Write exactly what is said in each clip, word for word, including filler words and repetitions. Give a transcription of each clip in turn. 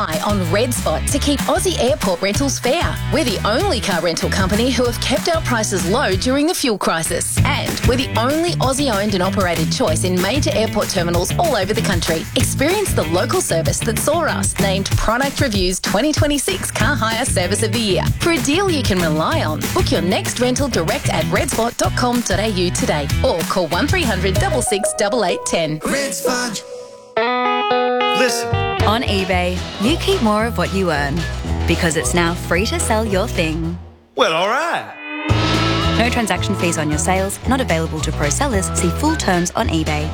rely on Red Spot to keep Aussie airport rentals fair. We're the only car rental company who have kept our prices low during the fuel crisis. And we're the only Aussie-owned and operated choice in major airport terminals all over the country. Experience the local service that saw us named Product Review's twenty twenty-six Car Hire Service of the Year. For a deal you can rely on, book your next rental direct at redspot dot com dot a u today or call one three hundred six six eight eight one zero. Red Spot. Listen. On eBay, you keep more of what you earn because it's now free to sell your thing. Well, all right. No transaction fees on your sales, not available to pro sellers. See full terms on eBay.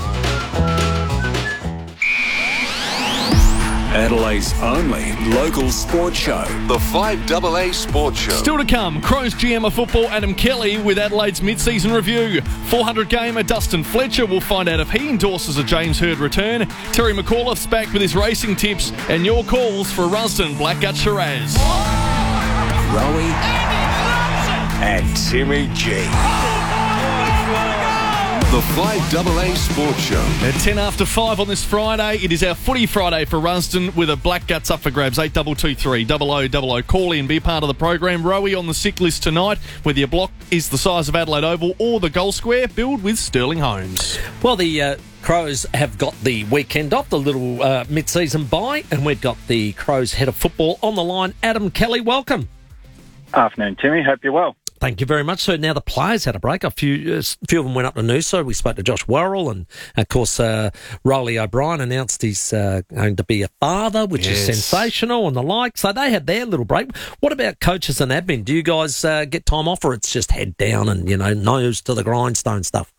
Adelaide's only local sports show. The five A A Sports Show. Still to come, Crows G M of football Adam Kelly with Adelaide's mid-season review. four hundred gamer Dustin Fletcher will find out if he endorses a James Hird return. Terry McAuliffe's back with his racing tips and your calls for Rusden Blackgut Shiraz. Rowie and Timmy G. The five A A Sports Show. At ten after five on this Friday, it is our Footy Friday for Rusden with a Blackguts up for grabs. eight two two three, double oh double oh. Call in, be part of the program. Rowie on the sick list tonight, whether your block is the size of Adelaide Oval or the goal square, build with Sterling Homes. Well, the uh, Crows have got the weekend off, the little uh, mid-season bye, and we've got the Crows head of football on the line. Adam Kelly, welcome. Afternoon, Timmy. Hope you're well. Thank you very much. So now the players had a break. A few, a few of them went up to Noosa. We spoke to Josh Worrell, and of course, uh, Rowley O'Brien announced he's uh, going to be a father, which yes. is sensational and the like. So they had their little break. What about coaches and admin? Do you guys uh, get time off, or it's just head down and, you know, nose to the grindstone stuff?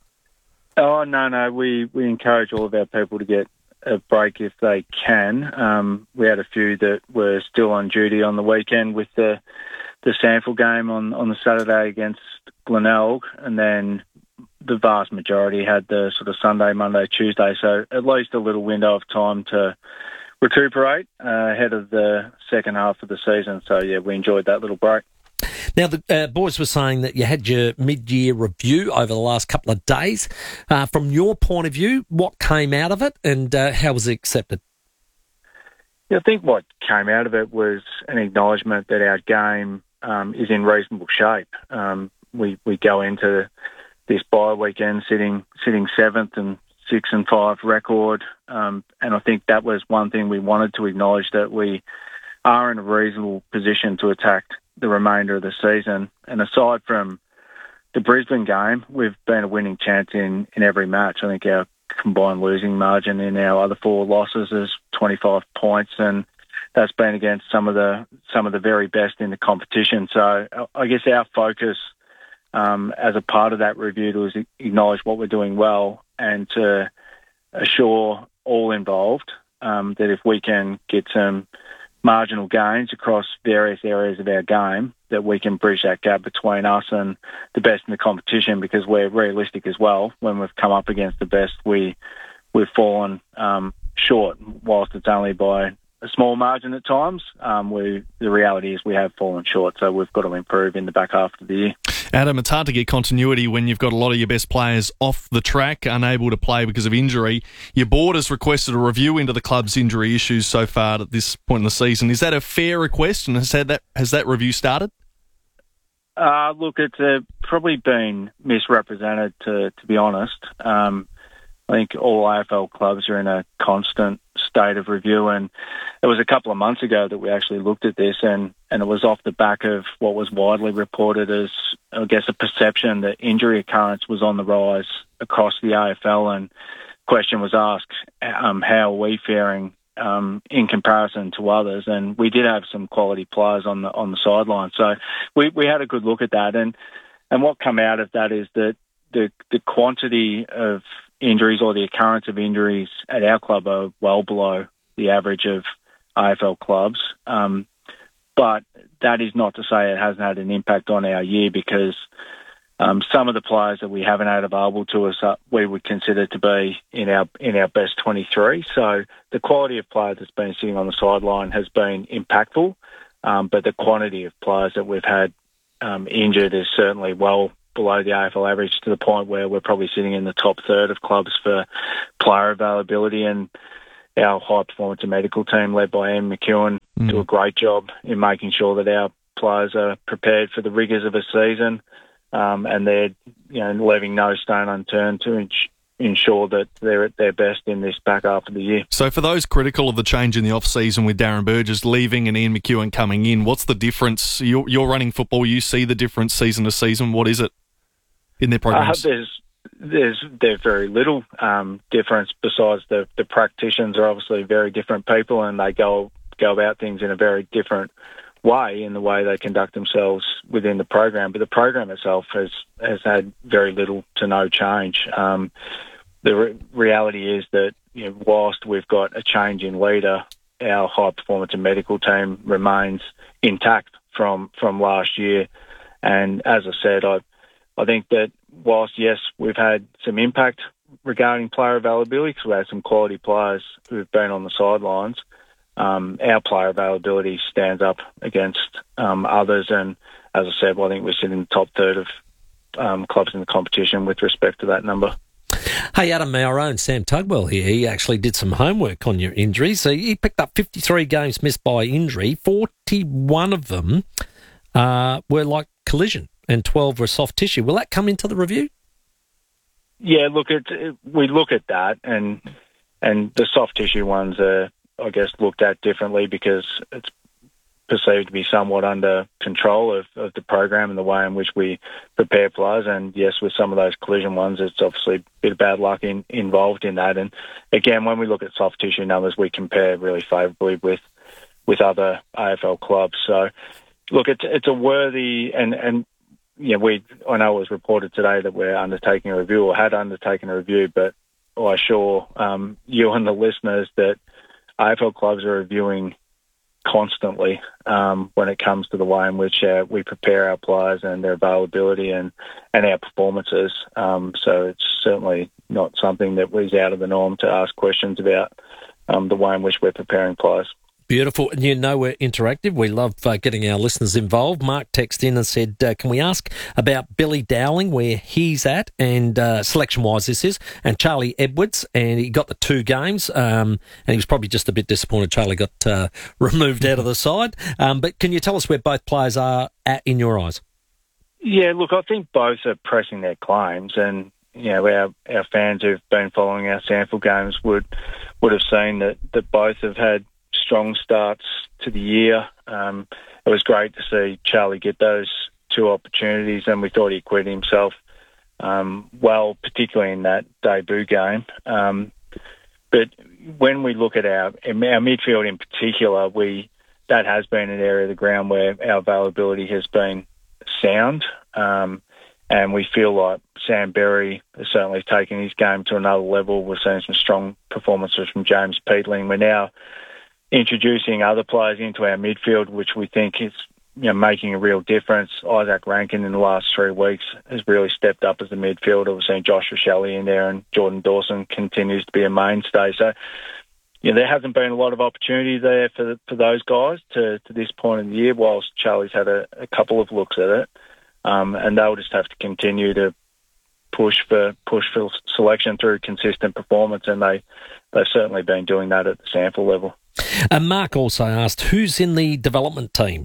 Oh, no, no. We, we encourage all of our people to get a break if they can. Um, we had a few that were still on duty on the weekend with the the Sanford game on, on the Saturday against Glenelg, and then the vast majority had the sort of Sunday, Monday, Tuesday, so at least a little window of time to recuperate uh, ahead of the second half of the season. So, yeah, we enjoyed that little break. Now, the uh, boys were saying that you had your mid-year review over the last couple of days. Uh, from your point of view, what came out of it and uh, how was it accepted? Yeah, I think what came out of it was an acknowledgement that our game Um, is in reasonable shape. Um, we we go into this bye weekend sitting sitting seventh and six and five record, um, and I think that was one thing we wanted to acknowledge, that we are in a reasonable position to attack the remainder of the season. And aside from the Brisbane game, we've been a winning chance in, in every match. I think our combined losing margin in our other four losses is twenty-five points, and that's been against some of the some of the very best in the competition. So I guess our focus um, as a part of that review was to acknowledge what we're doing well and to assure all involved um, that if we can get some marginal gains across various areas of our game, that we can bridge that gap between us and the best in the competition, because we're realistic as well. When we've come up against the best, we, we've fallen um, short, whilst it's only by a small margin at times. Um, we, the reality is we have fallen short, so we've got to improve in the back half of the year. Adam, it's hard to get continuity when you've got a lot of your best players off the track, unable to play because of injury. Your board has requested a review into the club's injury issues so far at this point in the season. Is that a fair request, and has that has that review started? Uh, look, it's uh, probably been misrepresented, to, to be honest. Um, I think all A F L clubs are in a constant state of review, and it was a couple of months ago that we actually looked at this, and, and it was off the back of what was widely reported as, I guess, a perception that injury occurrence was on the rise across the A F L, and question was asked, um, how are we faring um, in comparison to others? And we did have some quality players on the on the sideline, so we, we had a good look at that, and and what came out of that is that the the quantity of injuries, or the occurrence of injuries at our club, are well below the average of A F L clubs. Um, but that is not to say it hasn't had an impact on our year, because um, some of the players that we haven't had available to us uh, we would consider to be in our in our best twenty-three. So the quality of players that's been sitting on the sideline has been impactful, um, but the quantity of players that we've had um, injured is certainly well below the A F L average, to the point where we're probably sitting in the top third of clubs for player availability. And our high performance and medical team, led by Ian McEwen, mm. do a great job in making sure that our players are prepared for the rigours of a season, um, and they're you know leaving no stone unturned to ins- ensure that they're at their best in this back half of the year. So for those critical of the change in the off-season with Darren Burgess leaving and Ian McEwen coming in, what's the difference? You're, you're running football, you see the difference season to season. What is it in their programs? Uh, there's there's there's very little um, difference besides the, the practitioners are obviously very different people and they go go about things in a very different way in the way they conduct themselves within the program. But the program itself has, has had very little to no change. Um, the re- reality is that you know, whilst we've got a change in leader, our high performance and medical team remains intact from, from last year. And as I said, I I think that whilst, yes, we've had some impact regarding player availability because we had some quality players who've been on the sidelines, um, our player availability stands up against um, others. And as I said, well, I think we sit in the top third of um, clubs in the competition with respect to that number. Hey, Adam, our own Sam Tugwell here, he actually did some homework on your injuries. So he picked up fifty-three games missed by injury. forty-one of them uh, were like collision and twelve were soft tissue. Will that come into the review? Yeah, look, it, it, we look at that and and the soft tissue ones are, I guess, looked at differently because it's perceived to be somewhat under control of, of the program and the way in which we prepare players. And yes, with some of those collision ones, it's obviously a bit of bad luck in, involved in that. And again, when we look at soft tissue numbers, we compare really favourably with with other A F L clubs. So, look, it's it's a worthy and and yeah, we I know it was reported today that we're undertaking a review or had undertaken a review, but I assure um, you and the listeners that A F L clubs are reviewing constantly um, when it comes to the way in which uh, we prepare our players and their availability and, and our performances. Um, so it's certainly not something that was out of the norm to ask questions about um, the way in which we're preparing players. Beautiful. And you know we're interactive. We love uh, getting our listeners involved. Mark texted in and said, uh, can we ask about Billy Dowling, where he's at, and uh, selection-wise this is, and Charlie Edwards, and he got the two games, um, and he was probably just a bit disappointed Charlie got uh, removed out of the side. Um, but can you tell us where both players are at in your eyes? Yeah, look, I think both are pressing their claims, and you know, our, our fans who've been following our sample games would would have seen that, that both have had strong starts to the year. Um, it was great to see Charlie get those two opportunities, and we thought he acquitted himself um, well, particularly in that debut game. Um, but when we look at our, our midfield in particular, we that has been an area of the ground where our availability has been sound, um, and we feel like Sam Berry has certainly taken his game to another level. We're seeing some strong performances from James Peatling. We're now introducing other players into our midfield, which we think is you know, making a real difference. Isaac Rankin in the last three weeks has really stepped up as a midfielder. We've seen Josh Shelley in there, and Jordan Dawson continues to be a mainstay. So, yeah, there hasn't been a lot of opportunity there for for those guys to, to this point in the year, whilst Charlie's had a, a couple of looks at it. Um, and they'll just have to continue to push for push for selection through consistent performance, and they, they've certainly been doing that at the sample level. And Mark also asked, who's in the development team?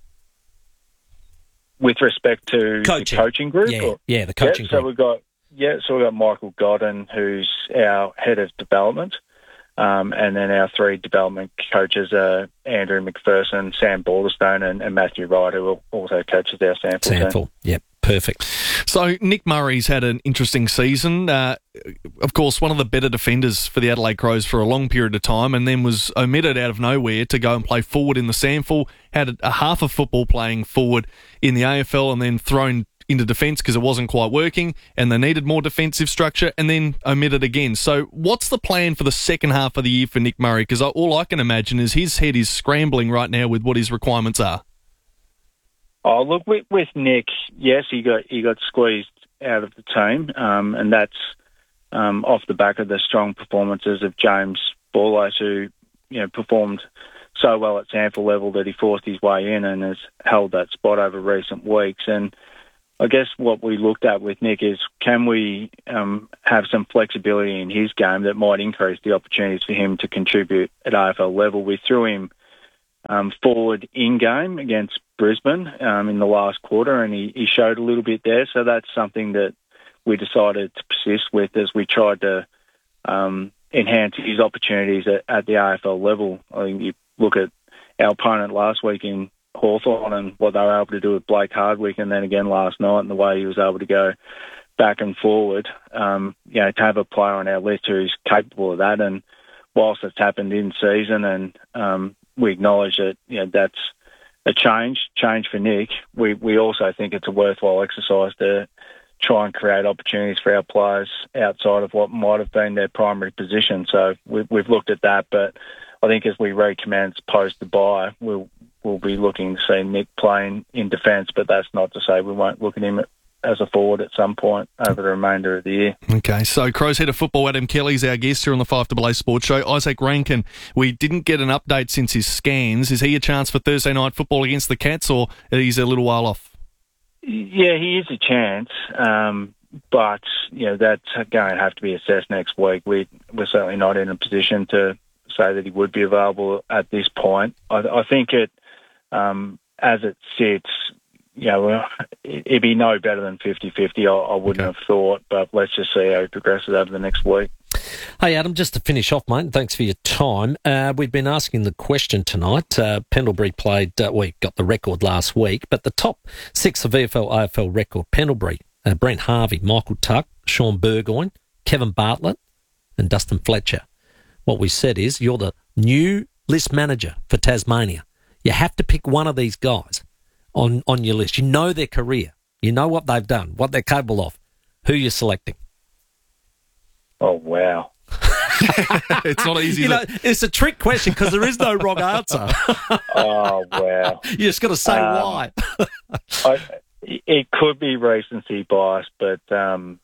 With respect to coaching. the coaching group? Yeah, or? yeah the coaching yeah, group. So we've got, yeah, so we've got Michael Godden, who's our head of development, um, and then our three development coaches are Andrew McPherson, Sam Balderstone, and, and Matthew Wright, who also coaches our sample Sample, team. yep. Perfect. So Nick Murray's had an interesting season. Uh, of course, one of the better defenders for the Adelaide Crows for a long period of time, and then was omitted out of nowhere to go and play forward in the SANFL. Had a half of football playing forward in the A F L, and then thrown into defence because it wasn't quite working, and they needed more defensive structure, and then omitted again. So what's the plan for the second half of the year for Nick Murray? Because all I can imagine is his head is scrambling right now with what his requirements are. Oh, look, with, with Nick, yes, he got he got squeezed out of the team, um, and that's um, off the back of the strong performances of James Borlase, who you know performed so well at sample level that he forced his way in and has held that spot over recent weeks. And I guess what we looked at with Nick is, can we um, have some flexibility in his game that might increase the opportunities for him to contribute at A F L level? We threw him um, forward in-game against Brisbane um, in the last quarter, and he, he showed a little bit there. So that's something that we decided to persist with as we tried to um, enhance his opportunities at, at the A F L level. I think you look at our opponent last week in Hawthorn and what they were able to do with Blake Hardwick, and then again last night and the way he was able to go back and forward, um, you know, to have a player on our list who is capable of that. And whilst it's happened in season and um, we acknowledge that, you know, that's a change, change for Nick, we, we also think it's a worthwhile exercise to try and create opportunities for our players outside of what might have been their primary position. So we, we've looked at that, but I think as we recommence post the bye, we'll, we'll be looking to see Nick playing in defence, but that's not to say we won't look at him as a forward at some point over the remainder of the year. Okay, so Crows head of football Adam Kelly's our guest here on the five A A Sports Show. Isaac Rankin, we didn't get an update since his scans. Is he a chance for Thursday night football against the Cats, or he's a little while off? Yeah, he is a chance, um, but you know that's going to have to be assessed next week. We, we're certainly not in a position to say that he would be available at this point. I, I think it, um, as it sits, you know, it'd be no better than fifty-fifty, I, I wouldn't okay. have thought, but let's just see how he progresses over the next week. Hey, Adam, just to finish off, mate, thanks for your time. Uh, we've been asking the question tonight. Uh, Pendlebury played, uh, we got the record last week, but the top six of V F L, A F L record, Pendlebury, uh, Brent Harvey, Michael Tuck, Sean Burgoyne, Kevin Bartlett, and Dustin Fletcher. What we said is you're the new list manager for Tasmania. You have to pick one of these guys on, on your list. You know their career. You know what they've done, what they're capable of. Who you're selecting. Oh, wow. It's not easy. You to... know, it's a trick question because there is no wrong answer. Oh, wow. You just got to say um, why. I, it could be recency bias, but um,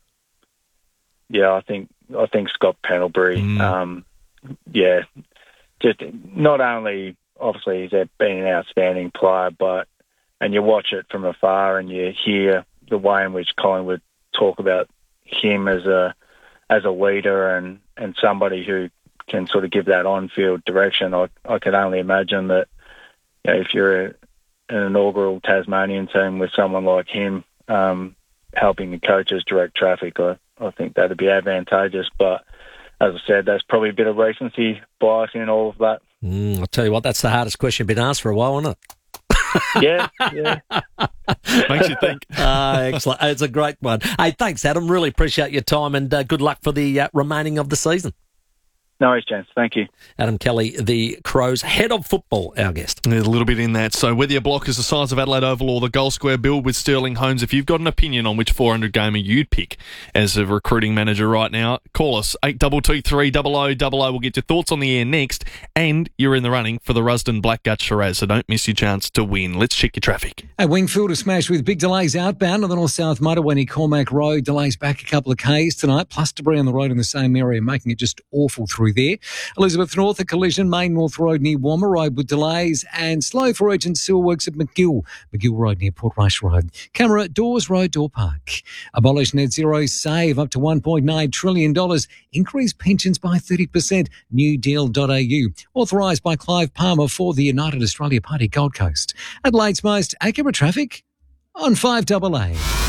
yeah, I think I think Scott Pendlebury. Mm. Um, yeah, just not only obviously he's been an outstanding player, but and you watch it from afar and you hear the way in which Collingwood talk about him as a as a leader and, and somebody who can sort of give that on-field direction. I, I can only imagine that, you know, if you're a, an inaugural Tasmanian team with someone like him um, helping the coaches direct traffic, I, I think that'd be advantageous. But as I said, there's probably a bit of recency bias in all of that. Mm, I'll tell you what, that's the hardest question been asked for a while, isn't it? Yeah, yeah. Makes you think. uh, excellent. It's a great one. Hey, thanks, Adam. Really appreciate your time and uh, good luck for the uh, remaining of the season. No worries, James. Thank you. Adam Kelly, the Crows head of football, our guest. There's a little bit in that. So whether your block is the size of Adelaide Oval or the goal square build with Sterling Homes, if you've got an opinion on which four hundred gamer you'd pick as a recruiting manager right now, call us. eight two two three double oh double oh. We'll get your thoughts on the air next. And you're in the running for the Rusden Blackgut Shiraz, so don't miss your chance to win. Let's check your traffic. At Wingfield is smashed with big delays outbound on the north-south motorway near Cormac Road. Delays back a couple of Ks tonight, plus debris on the road in the same area, making it just awful through there. Elizabeth North, a collision, Main North Road near Walmer Road with delays and slow for urgent sewer works at McGill, McGill Road near Portrush Road. Camera, Doors Road, Door Park. Abolish net zero, save up to one point nine trillion dollars. Increase pensions by thirty percent. new deal dot a u. Authorised by Clive Palmer for the United Australia Party Gold Coast. Adelaide's most accurate traffic on five A A.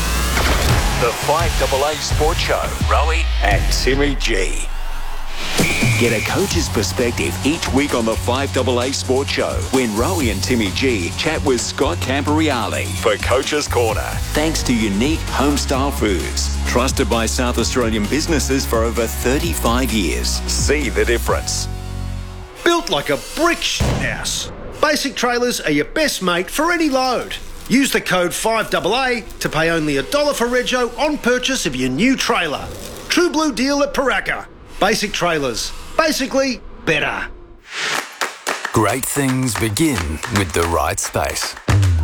The five A A Sports Show. Rowie and Timmy G. Get a coach's perspective each week on the five A A Sports Show when Rowie and Timmy G chat with Scott Camporeale for Coach's Corner. Thanks to Unique Homestyle Foods, trusted by South Australian businesses for over thirty-five years. See the difference. Built like a brick house. Basic Trailers are your best mate for any load. Use the code five A A to pay only a dollar for rego on purchase of your new trailer. True blue deal at Paraka. Basic Trailers. Basically, better. Great things begin with the right space.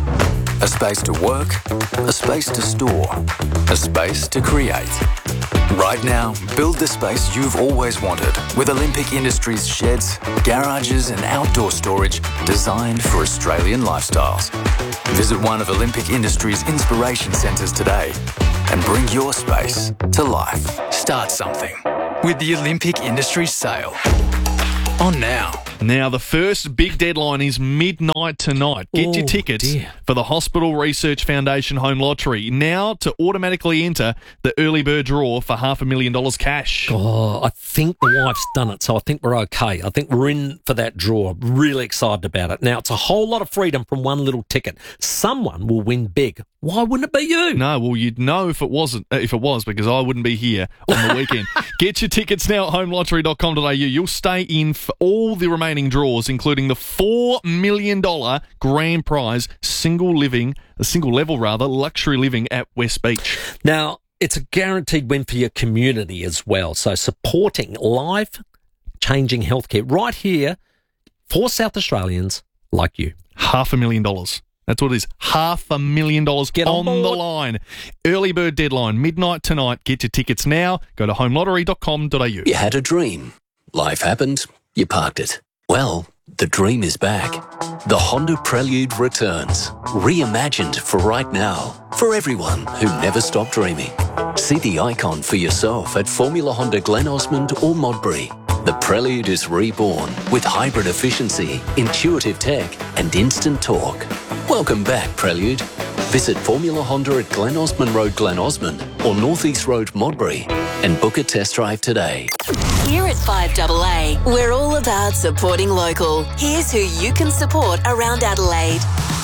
A space to work, a space to store, a space to create. Right now, build the space you've always wanted with Olympic Industries sheds, garages and outdoor storage designed for Australian lifestyles. Visit one of Olympic Industries' inspiration centres today and bring your space to life. Start something with the Olympic Industries sale. On now. Now, the first big deadline is midnight tonight. Get Oh, your tickets dear. for the Hospital Research Foundation Home Lottery now to automatically enter the early bird draw for half a million dollars cash. Oh, I think the wife's done it, so I think we're okay. I think we're in for that draw. Really excited about it. Now, it's a whole lot of freedom from one little ticket. Someone will win big. Why wouldn't it be you? No, well, you'd know if it wasn't, uh, if it was, because I wouldn't be here on the weekend. Get your tickets now at home lottery dot com dot a u. You'll stay in for all the remaining draws, including the four million dollars grand prize single living, a single level rather, luxury living at West Beach. Now, it's a guaranteed win for your community as well. So supporting life-changing healthcare right here for South Australians like you. Half a million dollars. That's what it is. Half a million dollars Get on on the board. line. Early bird deadline, midnight tonight. Get your tickets now. Go to home lottery dot com dot a u. You had a dream. Life happened. You parked it. Well, the dream is back. The Honda Prelude returns. Reimagined for right now. For everyone who never stopped dreaming. See the icon for yourself at Formula Honda Glen Osmond or Modbury. The Prelude is reborn with hybrid efficiency, intuitive tech, and instant torque. Welcome back, Prelude. Visit Formula Honda at Glen Osmond Road, Glen Osmond, or North East Road, Modbury, and book a test drive today. Here at five A A, we're all about supporting local. Here's who you can support around Adelaide.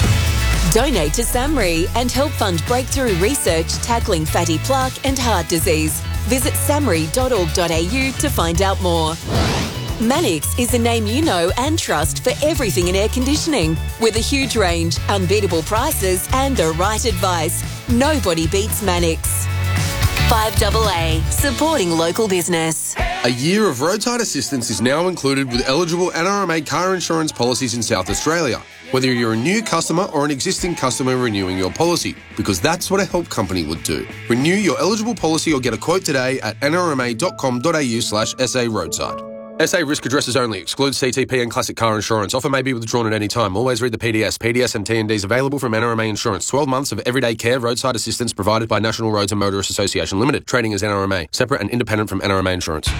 Donate to SAMRI and help fund breakthrough research tackling fatty plaque and heart disease. Visit samri dot org dot a u to find out more. Mannix is a name you know and trust for everything in air conditioning. With a huge range, unbeatable prices and the right advice, nobody beats Mannix. five A A, supporting local business. A year of roadside assistance is now included with eligible N R M A car insurance policies in South Australia, whether you're a new customer or an existing customer renewing your policy, because that's what a help company would do. Renew your eligible policy or get a quote today at n r m a dot com dot a u slash s a roadside. S A risk addresses only. Excludes C T P and classic car insurance. Offer may be withdrawn at any time. Always read the P D S. P D S and T and Ds available from N R M A Insurance. twelve months of everyday care roadside assistance provided by National Roads and Motorists Association Limited. Trading as N R M A. Separate and independent from N R M A Insurance.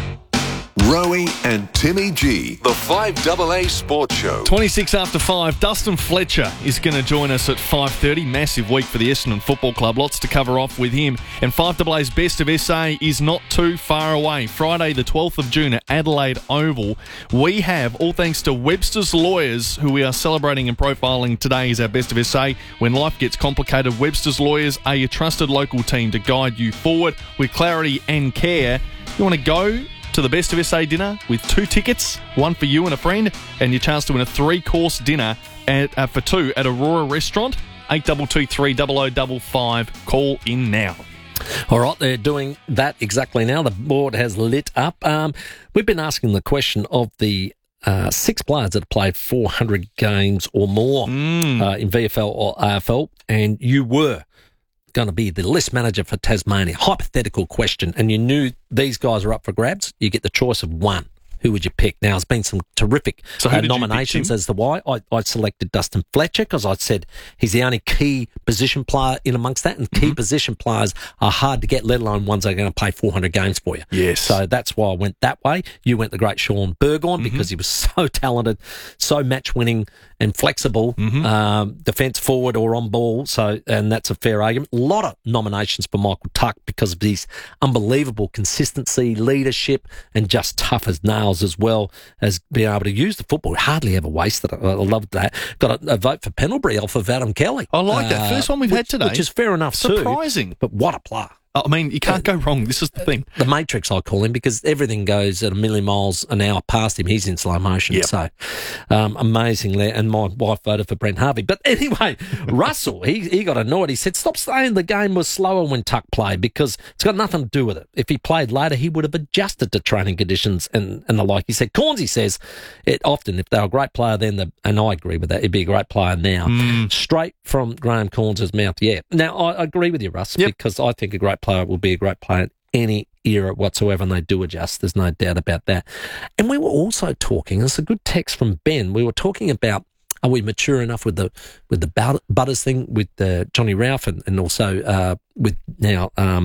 Rowie and Timmy G. The five A A Sports Show. twenty-six after five, Dustin Fletcher is going to join us at five thirty. Massive week for the Essendon Football Club. Lots to cover off with him. And five A A's Best of S A is not too far away. Friday the twelfth of June at Adelaide Oval. We have, all thanks to Webster's Lawyers, who we are celebrating and profiling today as our Best of S A. When life gets complicated, Webster's Lawyers are your trusted local team to guide you forward with clarity and care. You want to go to the Best of S A dinner with two tickets, one for you and a friend, and your chance to win a three-course dinner at, uh, for two at Aurora Restaurant. eight two two three, zero zero five five. Call in now. All right, they're doing that exactly now. The board has lit up. Um, we've been asking the question of the uh, six players that have played four hundred games or more mm. uh, in V F L or A F L, and you were going to be the list manager for Tasmania. Hypothetical question, and you knew these guys are up for grabs. You get the choice of one. Who would you pick? Now, there's been some terrific so who uh, did you nominations pick, as to why. I, I selected Dustin Fletcher because I said he's the only key position player in amongst that, and key mm-hmm. position players are hard to get, let alone ones that are going to play four hundred games for you. Yes. So that's why I went that way. You went the great Sean Burgoyne mm-hmm. because he was so talented, so match-winning and flexible, mm-hmm. um, defence forward or on ball. So, and that's a fair argument. A lot of nominations for Michael Tuck because of his unbelievable consistency, leadership, and just tough as nails as well as being able to use the football. Hardly ever wasted it. I loved that. Got a, a vote for Pendlebury off of Adam Kelly. I like that. First one we've which, had today. Which is fair enough Surprising. too. Surprising. But what a player. I mean, you can't go wrong. This is the thing. The Matrix, I call him, because everything goes at a million miles an hour past him. He's in slow motion. Yep. So, um, amazing there. And my wife voted for Brent Harvey. But anyway, Russell, he, he got annoyed. He said, stop saying the game was slower when Tuck played because it's got nothing to do with it. If he played later, he would have adjusted to training conditions and, and the like. He said, Cornsey says, it often, if they're a great player then, the, and I agree with that, he'd be a great player now. Mm. Straight from Graham Corns' mouth, yeah. Now, I agree with you, Russ, yep. because I think a great player will be a great player in any era whatsoever, and they do adjust. There's no doubt about that. And we were also talking, it's a good text from Ben, we were talking about, are we mature enough with the with the Butters thing with uh, Johnny Ralph and, and also uh, with now um,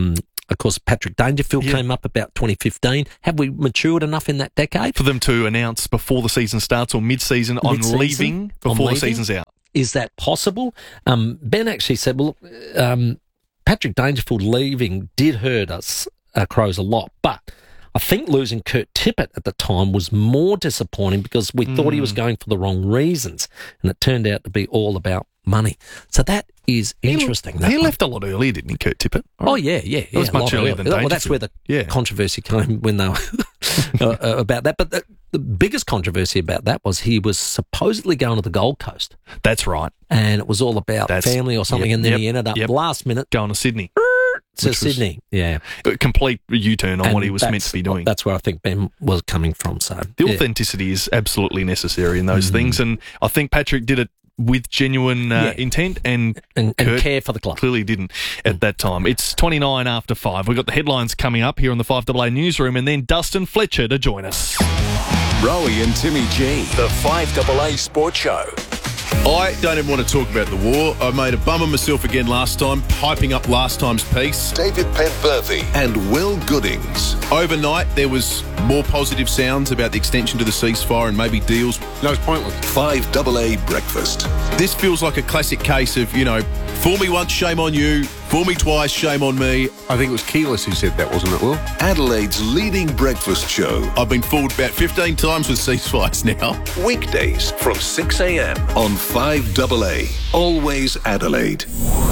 of course, Patrick Dangerfield Yeah. came up about twenty fifteen. Have we matured enough in that decade? For them to announce before the season starts or mid-season, I'm Mid-season? leaving I'm before the leaving? season's out. Is that possible? Um, Ben actually said, well, look, um, Patrick Dangerfield leaving did hurt us, uh, Crows, a lot, but I think losing Kurt Tippett at the time was more disappointing because we mm. thought he was going for the wrong reasons, and it turned out to be all about money. So that is interesting. He, that he one. left a lot earlier, didn't he, Kurt Tippett? Right? Oh, yeah, yeah. That yeah was much a lot earlier than Well, that's where Dangerfield. the Yeah. controversy came when they were uh, uh, about that. But the, the biggest controversy about that was he was supposedly going to the Gold Coast. That's right. And it was all about That's, family or something, yep, and then yep, he ended up yep. last minute going to Sydney. to Which was Sydney. Yeah. A complete U-turn on And what he was meant that's- to be doing. That's where I think Ben was coming from. So The yeah. authenticity is absolutely necessary in those mm. things, and I think Patrick did it with genuine uh, Yeah. intent and, and, and Kurt care for the club. Clearly didn't at that time. It's twenty-nine after five. We've got the headlines coming up here on the five A A newsroom, and then Dustin Fletcher to join us. Rowie and Timmy G, the five A A Sports Show. I don't even want to talk about the war. I made a bum of myself again last time, hyping up last time's piece. David Penberthy and Will Goodings. Overnight, there was more positive sounds about the extension to the ceasefire and maybe deals. No, it's pointless. five A A Breakfast. This feels like a classic case of, you know, fool me once, shame on you. Fool me twice, shame on me. I think it was Keyless who said that, wasn't it, Will? Adelaide's leading breakfast show. I've been fooled about fifteen times with ceasefires now. Weekdays from six a.m. on five A A. Always Adelaide.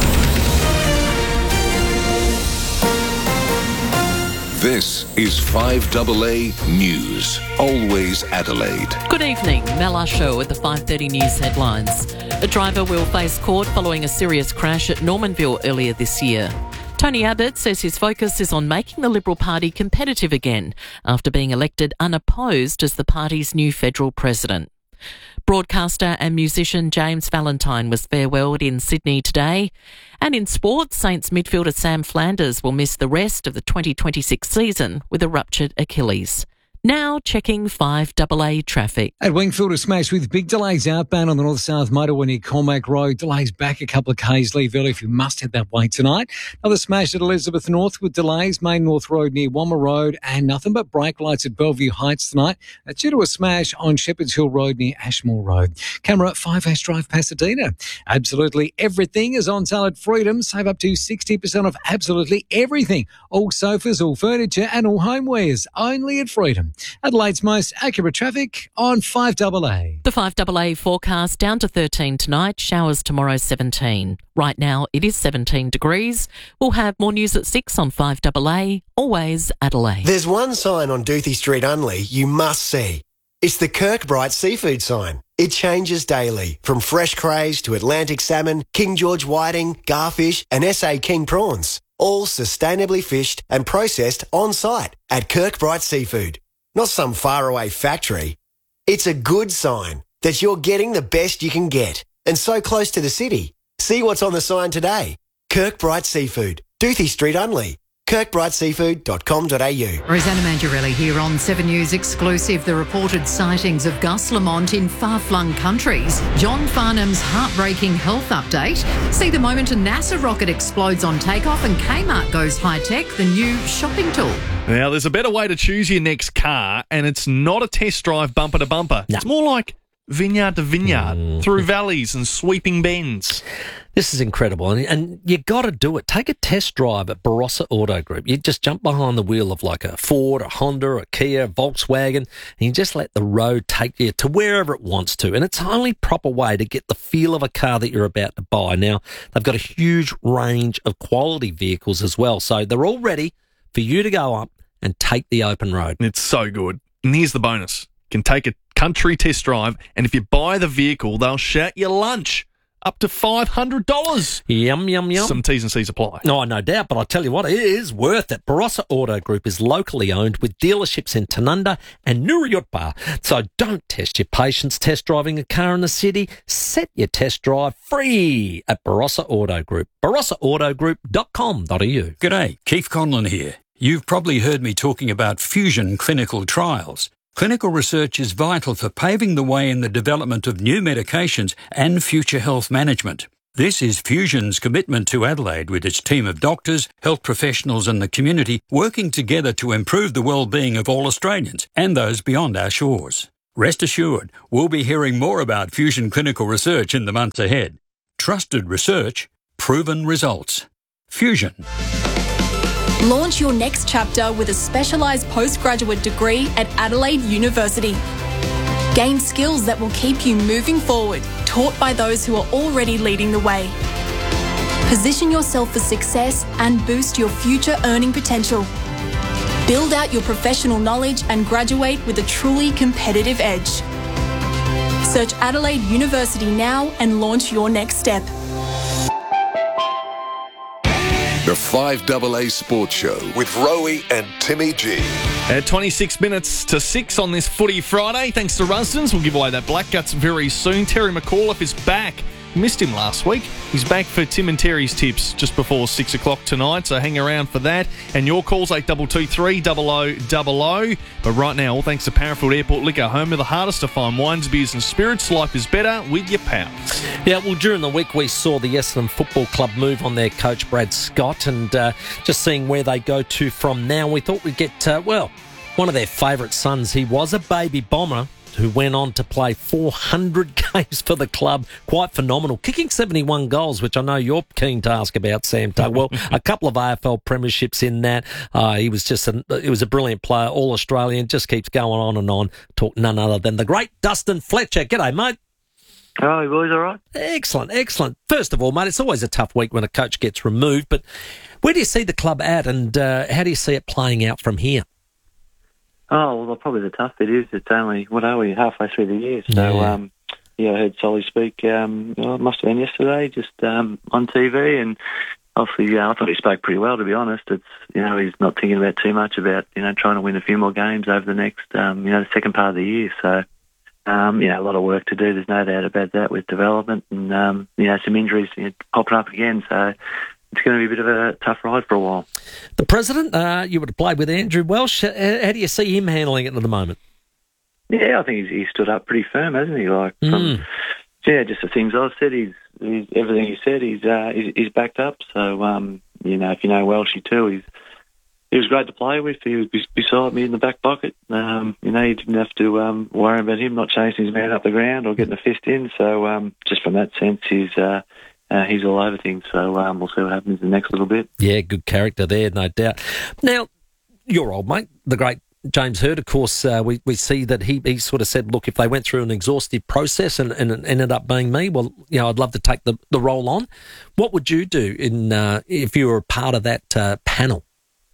This is five A A News. Always Adelaide. Good evening. Mel Usher with the five thirty News headlines. A driver will face court following a serious crash at Normanville earlier this year. Tony Abbott says his focus is on making the Liberal Party competitive again after being elected unopposed as the party's new federal president. Broadcaster and musician James Valentine was farewelled in Sydney today. And in sport, Saints midfielder Sam Flanders will miss the rest of the twenty twenty-six season with a ruptured Achilles. Now checking five A A traffic. At Wingfield, a smash with big delays outbound on the north-south motorway near Cormac Road. Delays back a couple of k's. Leave early if you must head that way tonight. Another smash at Elizabeth North with delays. Main North Road near Wamma Road, and nothing but brake lights at Bellevue Heights tonight. That's due to a smash on Shepherd's Hill Road near Ashmore Road. Camera five Ash Drive, Pasadena. Absolutely everything is on sale at Freedom. Save up to sixty percent off absolutely everything. All sofas, all furniture and all homewares. Only at Freedom. Adelaide's most accurate traffic on five A A. The five A A forecast down to thirteen tonight, showers tomorrow seventeen. Right now it is seventeen degrees. We'll have more news at six on five A A, always Adelaide. There's one sign on Doothie Street only you must see. It's the Kirkbride seafood sign. It changes daily, from fresh crays to Atlantic salmon, King George whiting, garfish and S A King prawns. All sustainably fished and processed on site at Kirkbride Seafood. Not some faraway factory. It's a good sign that you're getting the best you can get, and so close to the city. See what's on the sign today. Kirkbride Seafood, Doothie Street only. kirkbride seafood dot com dot a u. Rosanna Mangiarelli here on seven News Exclusive. The reported sightings of Gus Lamont in far-flung countries. John Farnham's heartbreaking health update. See the moment a NASA rocket explodes on takeoff and Kmart goes high-tech, the new shopping tool. Now, there's a better way to choose your next car, and it's not a test drive bumper to bumper. No. It's more like vineyard to vineyard, mm. through valleys and sweeping bends. This is incredible, and, and you got to do it. Take a test drive at Barossa Auto Group. You just jump behind the wheel of like a Ford, a Honda, a Kia, a Volkswagen, and you just let the road take you to wherever it wants to. And it's the only proper way to get the feel of a car that you're about to buy. Now, they've got a huge range of quality vehicles as well, so they're all ready for you to go up and take the open road. It's so good. And here's the bonus. You can take a country test drive, and if you buy the vehicle, they'll shout you lunch. Up to five hundred dollars. Yum, yum, yum. Some T's and C's apply. No, no doubt, but I tell you what, it is worth it. Barossa Auto Group is locally owned with dealerships in Tanunda and Nuriyutpa. So don't test your patience test driving a car in the city. Set your test drive free at Barossa Auto Group. barossa auto group dot com dot a u. G'day, Keith Conlon here. You've probably heard me talking about fusion clinical trials. Clinical research is vital for paving the way in the development of new medications and future health management. This is Fusion's commitment to Adelaide with its team of doctors, health professionals and the community working together to improve the well-being of all Australians and those beyond our shores. Rest assured, we'll be hearing more about Fusion clinical research in the months ahead. Trusted research, proven results. Fusion. Launch your next chapter with a specialised postgraduate degree at Adelaide University. Gain skills that will keep you moving forward, taught by those who are already leading the way. Position yourself for success and boost your future earning potential. Build out your professional knowledge and graduate with a truly competitive edge. Search Adelaide University now and launch your next step. The five A A Sports Show with Rowie and Timmy G. At twenty-six minutes to six on this Footy Friday, thanks to Rusden's, we'll give away that Black Guts very soon. Terry McAuliffe is back. Missed him last week. He's back for Tim and Terry's tips just before six o'clock tonight, so hang around for that. And your calls, eight two two three, double oh double oh. But right now, all thanks to Parafield Airport Liquor, home of the hardest to find wines, beers and spirits. Life is better with your pals. Yeah, well, during the week we saw the Essendon Football Club move on their coach, Brad Scott, and uh, just seeing where they go to from now, we thought we'd get, uh, well, one of their favourite sons. He was a baby bomber who went on to play four hundred games for the club. Quite phenomenal. Kicking seventy-one goals, which I know you're keen to ask about, Sam Tugwell. A couple of A F L premierships in that. Uh, he was just a, he was a brilliant player, all-Australian, just keeps going on and on. Talk none other than the great Dustin Fletcher. G'day, mate. Oh, boys, all right? Excellent, excellent. First of all, mate, it's always a tough week when a coach gets removed, but where do you see the club at, and uh, how do you see it playing out from here? Oh, well, probably the tough bit is it's only, what are we, halfway through the year. So, Yeah. um, yeah, I heard Solly speak, um, well, it must have been yesterday, just um, on T V, and obviously, yeah, I thought he spoke pretty well, to be honest. It's, you know, he's not thinking about too much about, you know, trying to win a few more games over the next, um, you know, the second part of the year. So, um, you know, a lot of work to do. There's no doubt about that with development and, um, you know, some injuries you know, popping up again. So, it's going to be a bit of a tough ride for a while. The president, uh, you would have played with Andrew Welsh. How do you see him handling it at the moment? Yeah, I think he's, he's stood up pretty firm, hasn't he? Like, from, Mm. yeah, just the things I've said. He's, he's everything he said. He's, uh, he's he's backed up. So, um, you know, if you know Welshie too, he's he was great to play with. He was bes- beside me in the back pocket. Um, you know, you didn't have to um, worry about him not chasing his man up the ground or getting a fist in. So, um, just from that sense, he's. Uh, Uh, he's all over things, so um, we'll see what happens in the next little bit. Yeah, good character there, no doubt. Now, your old mate, the great James Hird, of course, uh, we, we see that he, he sort of said, look, if they went through an exhaustive process and, and it ended up being me, well, you know, I'd love to take the, the role on. What would you do in uh, if you were a part of that uh, panel?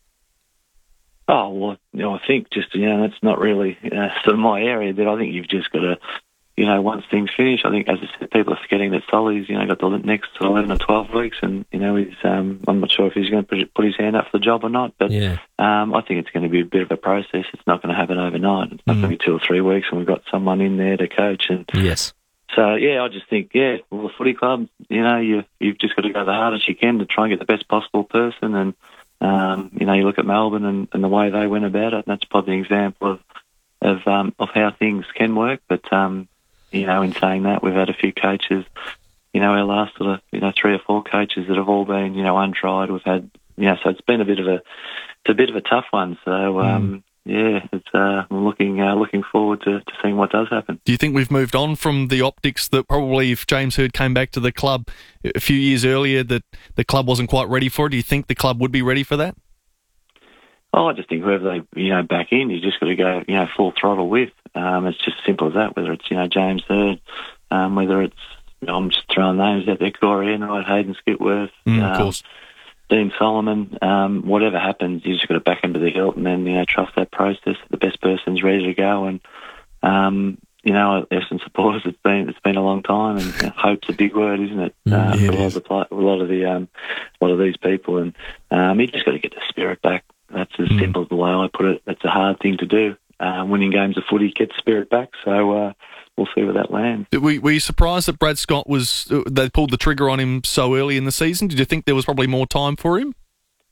Oh, well, you know, I think just, you know, that's not really uh, sort of my area, but I think you've just got to, you know, once things finish, I think, as I said, people are forgetting that Solly's, you know, got the next eleven or twelve weeks, and, you know, he's, um, I'm not sure if he's going to put, put his hand up for the job or not, but yeah. um, I think it's going to be a bit of a process. It's not going to happen overnight. It's not Mm. going to be two or three weeks, and we've got someone in there to coach. And Yes. so, yeah, I just think, yeah, well, the footy club, you know, you, you've just got to go the hardest you can to try and get the best possible person, and, um, you know, you look at Melbourne and, and the way they went about it, and that's probably an example of, of, um, of how things can work, but, um, you know, in saying that, we've had a few coaches, you know, our last sort of, you know, three or four coaches that have all been, you know, untried. We've had, you know, so it's been a bit of a, it's a bit of a tough one. So, um, yeah, it's, uh, I'm looking, uh, looking forward to, to seeing what does happen. Do you think we've moved on from the optics that probably if James Hird came back to the club a few years earlier that the club wasn't quite ready for it? Do you think the club would be ready for that? Oh, I just think whoever they, you know, back in, you just got to go, you know, full throttle with. Um, it's just as simple as that, whether it's, you know, James Hird, um, whether it's, you know, I'm just throwing names out there, Corey Enright, Hayden Skipworth, Mm, um, of course. Dean Solomon, um, whatever happens, you just got to back him to the hilt and then, you know, trust that process. The best person's ready to go. And, um, you know, Essendon supporters, it's been it's been a long time, and you know, hope's a big word, isn't it? Mm, uh, yeah, for it a lot is. of the pla- a lot of the um, a lot of these people, and um, you just got to get the spirit back. That's as Mm. simple as the way I put it. It's a hard thing to do. Uh, winning games of footy, get the spirit back. So uh, we'll see where that lands. Did we, were you surprised that Brad Scott was, uh, they pulled the trigger on him so early in the season? Did you think there was probably more time for him?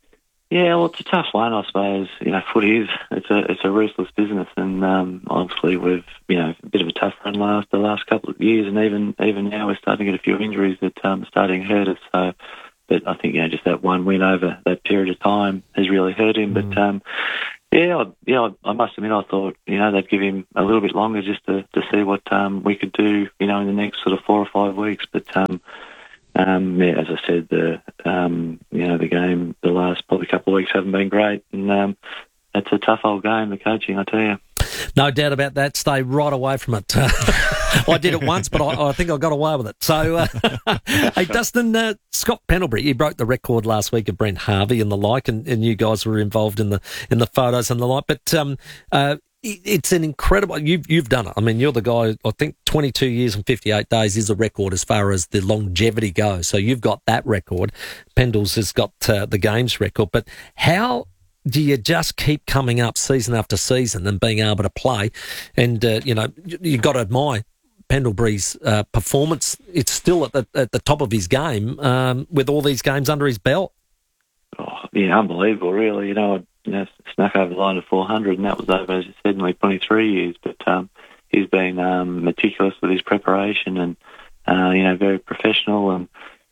Yeah, well, it's a tough one, I suppose. You know, footy is it's a it's a ruthless business, and um, obviously we've you know a bit of a tough run last the last couple of years, and even even now we're starting to get a few injuries that um, are starting to hurt us. So, but I think you know just that one win over that period of time has really hurt him. Mm. But um, yeah, I, yeah, I, I must admit I thought you know they'd give him a little bit longer just to, to see what um, we could do you know in the next sort of four or five weeks, but. Um, Um, yeah, as I said, the um, you know the game, the last probably couple of weeks haven't been great, and um, it's a tough old game. The coaching, I tell you. No doubt about that. Stay right away from it. I did it once, but I, I think I got away with it. So, uh, hey, Dustin, uh, Scott Pendlebury, he broke the record last week of Brent Harvey and the like, and, and you guys were involved in the in the photos and the like. But um, uh, it's an incredible. You've you've done it. I mean, you're the guy. I think twenty-two years and fifty-eight days is a record as far as the longevity goes. So you've got that record. Pendles has got uh, the games record. But how do you just keep coming up season after season and being able to play? And uh, you know, you got to admire Pendlebury's uh, performance. It's still at the at the top of his game um, with all these games under his belt. Oh, yeah, unbelievable, really. You know. You know, snuck over the line of four hundred, and that was over, as you said, nearly twenty-three years. But um, he's been um, meticulous with his preparation and, uh, you know, very professional. And,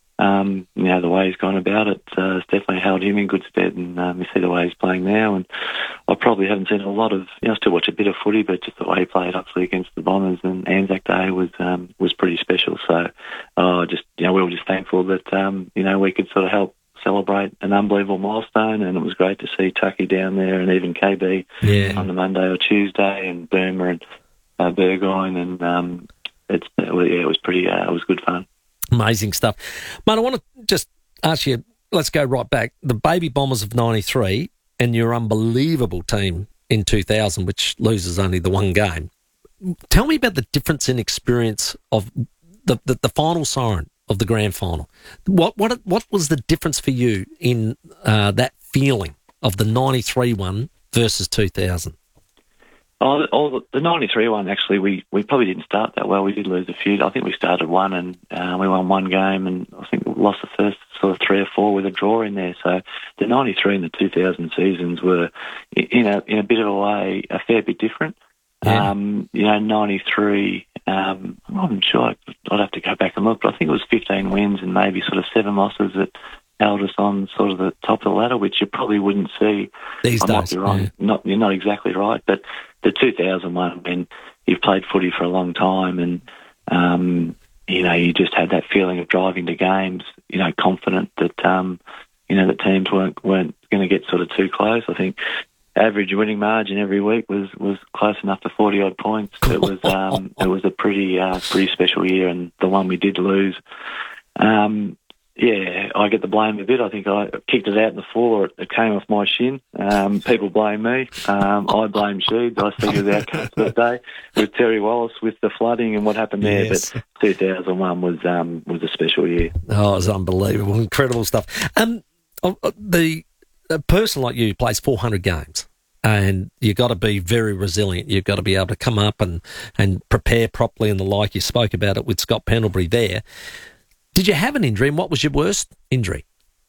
um, you know, the way he's gone about it uh, has definitely held him in good stead. And um, you see the way he's playing now. And I probably haven't seen a lot of, you know, I still watch a bit of footy, but just the way he played, obviously, against the Bombers and Anzac Day was um, was pretty special. So, uh, just, you know, we were just thankful that, um, you know, we could sort of help celebrate an unbelievable milestone, and it was great to see Tucky down there, and even K B yeah. on the Monday or Tuesday, and Boomer and uh, Burgoyne, and um, it's it was, yeah, it was pretty, uh, it was good fun. Amazing stuff, mate. I want to just ask you. Let's go right back. The Baby Bombers of ninety-three, and your unbelievable team in two thousand, which loses only the one game. Tell me about the difference in experience of the the, the final siren of the grand final. What what what was the difference for you in uh, that feeling of the ninety-three one versus two thousand? Oh, oh, the ninety-three one, actually, we, we probably didn't start that well. We did lose a few. I think we started one and uh, we won one game, and I think we lost the first sort of three or four with a draw in there. So the ninety-three and the two thousand seasons were, in a, in a bit of a way, a fair bit different. Yeah. Um, you know, ninety-three, um, I'm not even sure, I'd have to go back and look, but I think it was fifteen wins and maybe sort of seven losses that held us on sort of the top of the ladder, which you probably wouldn't see. These I days, might be wrong. Yeah. Not, you're not exactly right, but the two thousand one, when you've played footy for a long time and, um, you know, you just had that feeling of driving to games, you know, confident that, um, you know, that teams weren't, weren't going to get sort of too close. I think average winning margin every week was, was close enough to forty odd points. It was um, it was a pretty uh, pretty special year, and the one we did lose, um, yeah, I get the blame a bit. I think I kicked it out on the floor. It came off my shin. Um, people blame me. Um, I blame Sheeds. I think of the outcomes that day with Terry Wallace with the flooding and what happened there. Yes. But two thousand one was um, was a special year. Oh, it was unbelievable, incredible stuff. Um, the a person like you plays four hundred games, and you've got to be very resilient. You've got to be able to come up and, and prepare properly and the like. You spoke about it with Scott Pendlebury there. Did you have an injury, and what was your worst injury?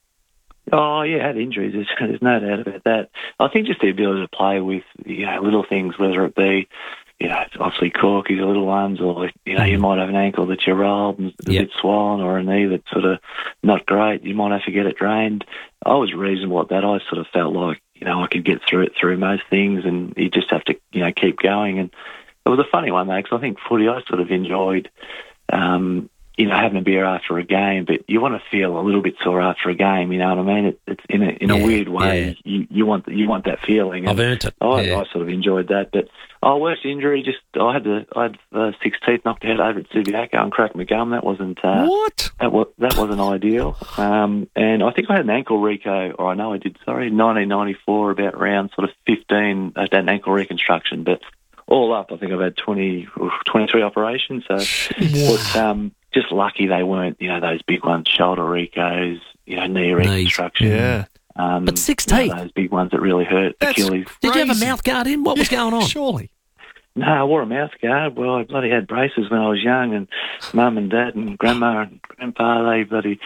Oh, yeah, I had injuries. There's, there's no doubt about that. I think just the ability to play with, you know, little things, whether it be, you know, obviously corkies or little ones, or, you know, you might have an ankle that you rolled and a yep. bit swollen, or a knee that's sort of not great. You might have to get it drained. I was reasonable at that. I sort of felt like, you know, I could get through it through most things, and you just have to, you know, keep going. And it was a funny one, though, because I think footy I sort of enjoyed, um, you know, having a beer after a game, but you want to feel a little bit sore after a game. You know what I mean? It, it's in a in a yeah, weird way. Yeah. You you want you want that feeling. I've earned it. I, yeah. I sort of enjoyed that. But oh, worst injury, just I had the I had uh, six teeth knocked out over at Subiaco and cracked my gum. That wasn't uh, what that was that wasn't ideal. Um, and I think I had an ankle reco, or I know I did. Sorry, nineteen ninety-four, about around sort of fifteen. I had an ankle reconstruction, but all up, I think I've had twenty, twenty-three operations. So, but, um, just lucky they weren't, you know, those big ones, shoulder recos, you know, knee reconstruction. Yeah. Um, but six you know, teeth. those big ones that really hurt, That's Achilles. Did you have a crazy. mouth guard in? What was Yeah, going on? Surely. No, I wore a mouth guard. Well, I bloody had braces when I was young, and mum and dad and grandma and grandpa, they bloody,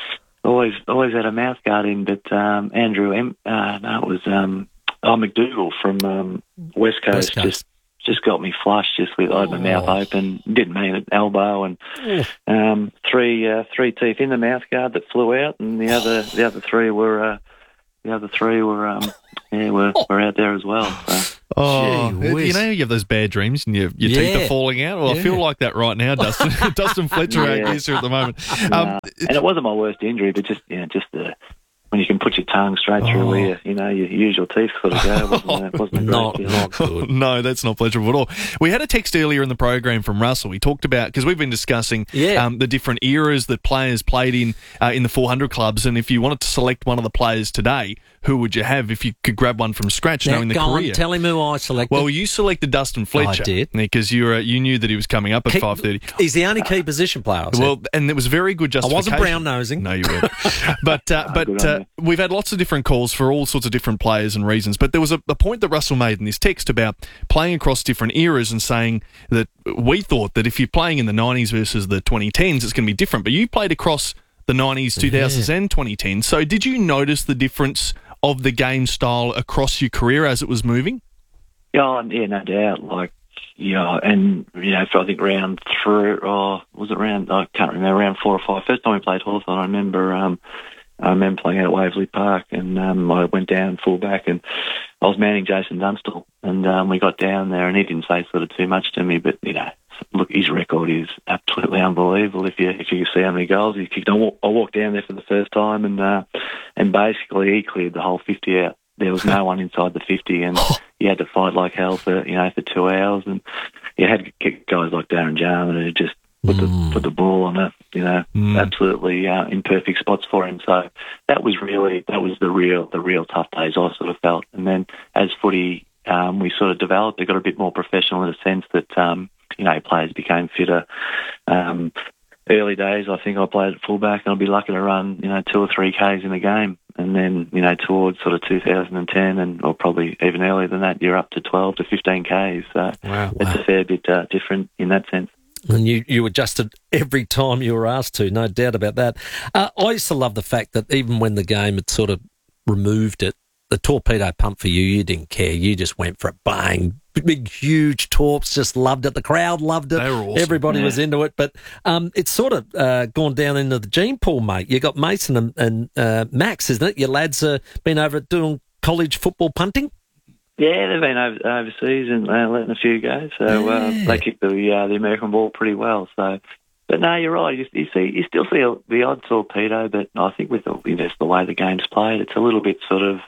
always always had a mouth guard in, but um, Andrew M. Uh, no, it was um, oh, McDougall from um, West Coast, West Coast. just just got me flushed. Just with I had my Oh. mouth open, didn't mean it, elbow, and Yeah. um, three uh, three teeth in the mouth guard that flew out, and the other the other three were uh, the other three were um, yeah were, were out there as well. So. Oh, Gee whiz. you know, you have those bad dreams and your, your teeth Yeah. are falling out. Well, I feel Yeah. like that right now, Dustin. Dustin Fletcher, our Yeah. guest here at the moment. Um, Uh, and it wasn't my worst injury, but just you know, just the when you can put your tongue straight through Oh. where you, you know your usual teeth sort of go. It wasn't, uh, wasn't a great Not, feeling. not good. No, that's not pleasurable at all. We had a text earlier in the program from Russell. He talked about, because we've been discussing Yeah. um, the different eras that players played in uh, in the four hundred clubs, and if you wanted to select one of the players today, who would you have if you could grab one from scratch, Now, knowing the go career? on, tell him who I selected. Well, you selected Dustin Fletcher. I did. Because you, were, you knew that he was coming up at Keep- five thirty. He's the only key position player. I said. Well, and it was very good I justification. wasn't brown-nosing. No, you weren't. but uh, good but on uh, we've had lots of different calls for all sorts of different players and reasons. But there was a, a point that Russell made in this text about playing across different eras and saying that we thought that if you're playing in the nineties versus the twenty tens, it's going to be different. But you played across the nineties, two thousands Yeah. and twenty tens. So did you notice the difference of the game style across your career as it was moving? Yeah, yeah, no doubt. Like, yeah, and you know, for I think round three, or was it round? I can't remember. Round four or five. First time we played Hawthorn, I remember. Um, I remember playing out at Waverley Park, and um, I went down full back, and I was manning Jason Dunstall, and um, we got down there, and he didn't say sort of too much to me, but you know, look, his record is absolutely unbelievable. If you if you see how many goals he kicked, I walked, I walked down there for the first time, and uh, and basically he cleared the whole fifty out. There was no one inside the fifty, and you had to fight like hell for you know for two hours, and you had to get guys like Darren Jarman who just put the put the ball on it, you know, absolutely uh, in perfect spots for him. So that was really that was the real the real tough days I sort of felt. And then as footy um, we sort of developed, it got a bit more professional in the sense that um, you know players became fitter. Um, early days, I think I played at fullback, and I'd be lucky to run you know two or three k's in a game. And then, you know, towards sort of two thousand ten, and or probably even earlier than that, you're up to twelve to fifteen k's. So Wow. it's Wow. a fair bit uh, different in that sense. And you, you adjusted every time you were asked to, no doubt about that. Uh, I used to love the fact that even when the game had sort of removed it, the torpedo pump for you, you didn't care. You just went for a bang. Big, huge torps, just loved it. The crowd loved it. They were awesome. Everybody Yeah. was into it. But um, it's sort of uh, gone down into the gene pool, mate. You got Mason and, and uh, Max, isn't it? Your lads uh, been over at doing college football punting? Yeah, they've been over, overseas and uh, letting a few go. So uh, Yeah. they kick the uh, the American ball pretty well. So, but no, you're right. You, you see, you still see the odd torpedo, but I think with the, you know, the way the game's played, it's a little bit sort of.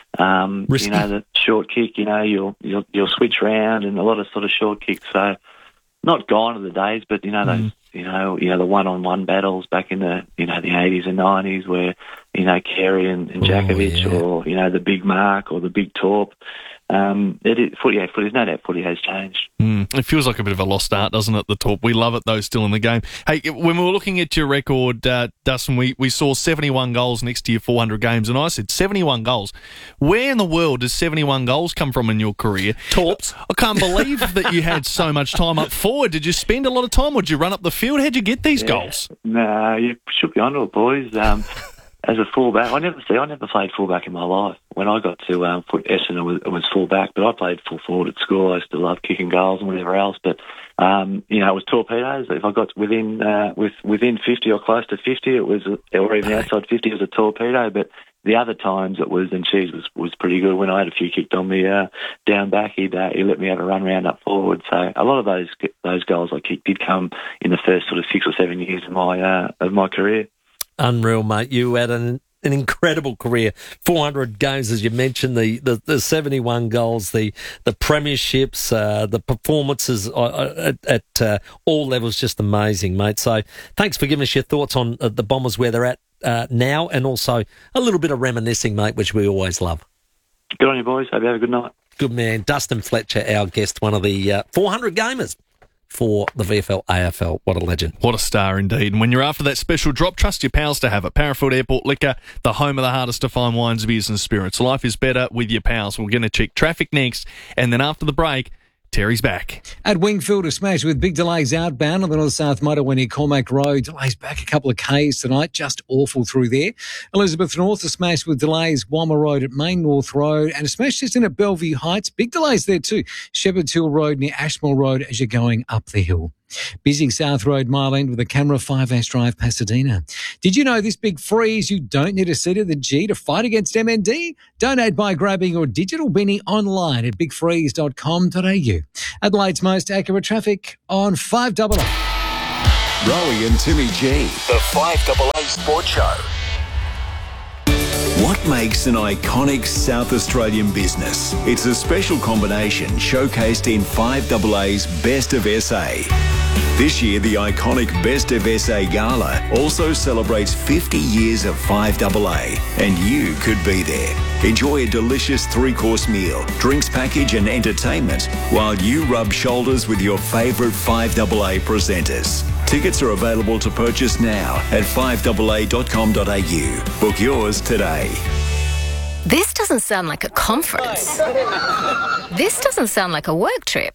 Um, Risky. you know, the short kick, you know, you'll, you'll you'll switch round and a lot of sort of short kicks. So not gone are the days, but you know those, you know, you know the one-on-one battles back in the you know the eighties and nineties where you know Carey and, and Jakovic, yeah. or you know the big Mark or the big Torp. Um, it is, footy, yeah, footy, no doubt footy has changed. Mm, it feels like a bit of a lost art, doesn't it, the Torp? We love it, though, still in the game. Hey, when we were looking at your record, uh, Dustin, we, we saw seventy-one goals next to your four hundred games, and I said, seventy-one goals? Where in the world does seventy-one goals come from in your career? Torps. I can't believe that you had so much time up forward. Did you spend a lot of time, or did you run up the field? How'd you get these Yeah. goals? No, you should be onto it, boys. Um, as a fullback, I never see. I never played fullback in my life. When I got to um, foot Essendon, it was, it was fullback, but I played full forward at school. I used to love kicking goals and whatever else. But um, you know, it was torpedoes. If I got within uh, with within fifty or close to fifty, it was, or even outside fifty, it was a torpedo. But the other times it was, and Cheese was was pretty good. When I had a few kicked on me uh, down back, he'd uh, he let me have a run round up forward. So a lot of those those goals I kicked did come in the first sort of six or seven years of my uh, of my career. Unreal, mate. You had an an incredible career. four hundred games, as you mentioned, the, the, the seventy-one goals, the the premierships, uh, the performances at, at uh, all levels, just amazing, mate. So thanks for giving us your thoughts on uh, the Bombers, where they're at uh, now, and also a little bit of reminiscing, mate, which we always love. Good on you, boys. Hope you have a good night. Good man. Dustin Fletcher, our guest, one of the uh, four hundred gamers for the V F L A F L. What a legend. What a star indeed. And when you're after that special drop, trust your pals to have it. Parafield Airport Liquor, the home of the hardest to find wines, beers and spirits. Life is better with your pals. We're going to check traffic next. And then after the break, Terry's back. At Wingfield, a smash with big delays outbound on the north-south motorway near Cormac Road. Delays back a couple of Ks tonight, just awful through there. Elizabeth North, a smash with delays Walmer Road at Main North Road, and a smash just in at Bellevue Heights. Big delays there too. Shepherd's Hill Road near Ashmore Road as you're going up the hill. Busy South Road Mile End with a camera, five Ash Drive, Pasadena. Did you know this big freeze, you don't need a seat of the G to fight against M N D? Donate by grabbing your digital binny online at big freeze dot com dot a u. Adelaide's most accurate traffic on five double A. Rowie and Timmy G, the five double A Sport Show. What makes an iconic South Australian business? It's a special combination showcased in five double A's Best of S A. This year, the iconic Best of S A Gala also celebrates fifty years of five double A, and you could be there. Enjoy a delicious three-course meal, drinks package and entertainment while you rub shoulders with your favourite five double A presenters. Tickets are available to purchase now at five double A dot com dot a u. Book yours today. This doesn't sound like a conference. This doesn't sound like a work trip.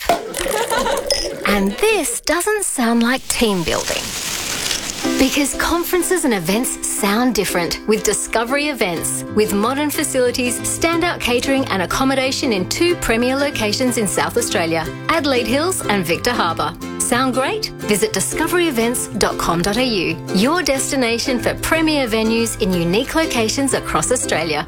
And this doesn't sound like team building. Because conferences and events sound different with Discovery Events. With modern facilities, standout catering and accommodation in two premier locations in South Australia, Adelaide Hills and Victor Harbour. Sound great? Visit discovery events dot com dot a u, your destination for premier venues in unique locations across Australia.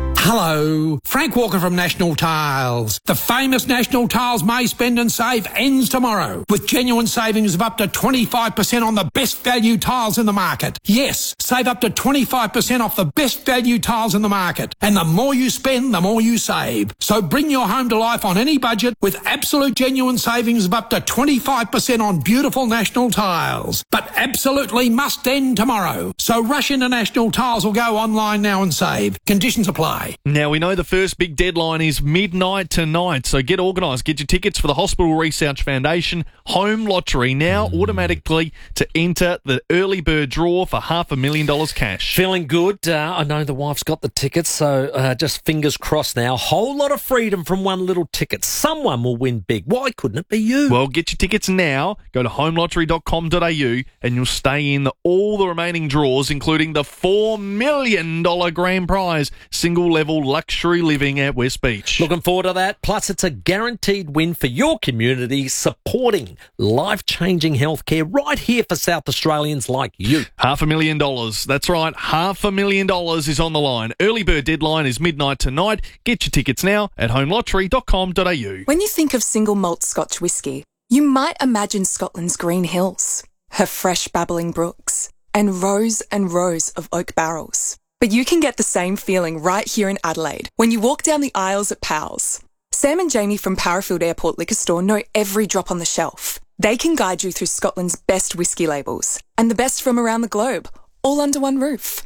Hello, Frank Walker from National Tiles. The famous National Tiles May Spend and Save ends tomorrow with genuine savings of up to twenty-five percent on the best value tiles in the market. Yes, save up to twenty-five percent off the best value tiles in the market. And the more you spend, the more you save. So bring your home to life on any budget with absolute genuine savings of up to twenty-five percent on beautiful National Tiles. But absolutely must end tomorrow. So rush into National Tiles or go online now and save. Conditions apply. Now, we know the first big deadline is midnight tonight, so get organised. Get your tickets for the Hospital Research Foundation Home Lottery now automatically to enter the early bird draw for half a million dollars cash. Feeling good. Uh, I know the wife's got the tickets, so uh, just fingers crossed now. Whole lot of freedom from one little ticket. Someone will win big. Why couldn't it be you? Well, get your tickets now. Go to home lottery dot com dot a u and you'll stay in the, all the remaining draws, including the four million dollars grand prize single level luxury living at West Beach. Looking forward to that. Plus, it's a guaranteed win for your community, supporting life-changing healthcare right here for South Australians like you. Half a million dollars. That's right. Half a million dollars is on the line. Early bird deadline is midnight tonight. Get your tickets now at home lottery dot com dot a u. When you think of single malt Scotch whisky, you might imagine Scotland's green hills, her fresh babbling brooks, and rows and rows of oak barrels. But you can get the same feeling right here in Adelaide when you walk down the aisles at Powell's. Sam and Jamie from Parafield Airport Liquor Store know every drop on the shelf. They can guide you through Scotland's best whisky labels and the best from around the globe, all under one roof.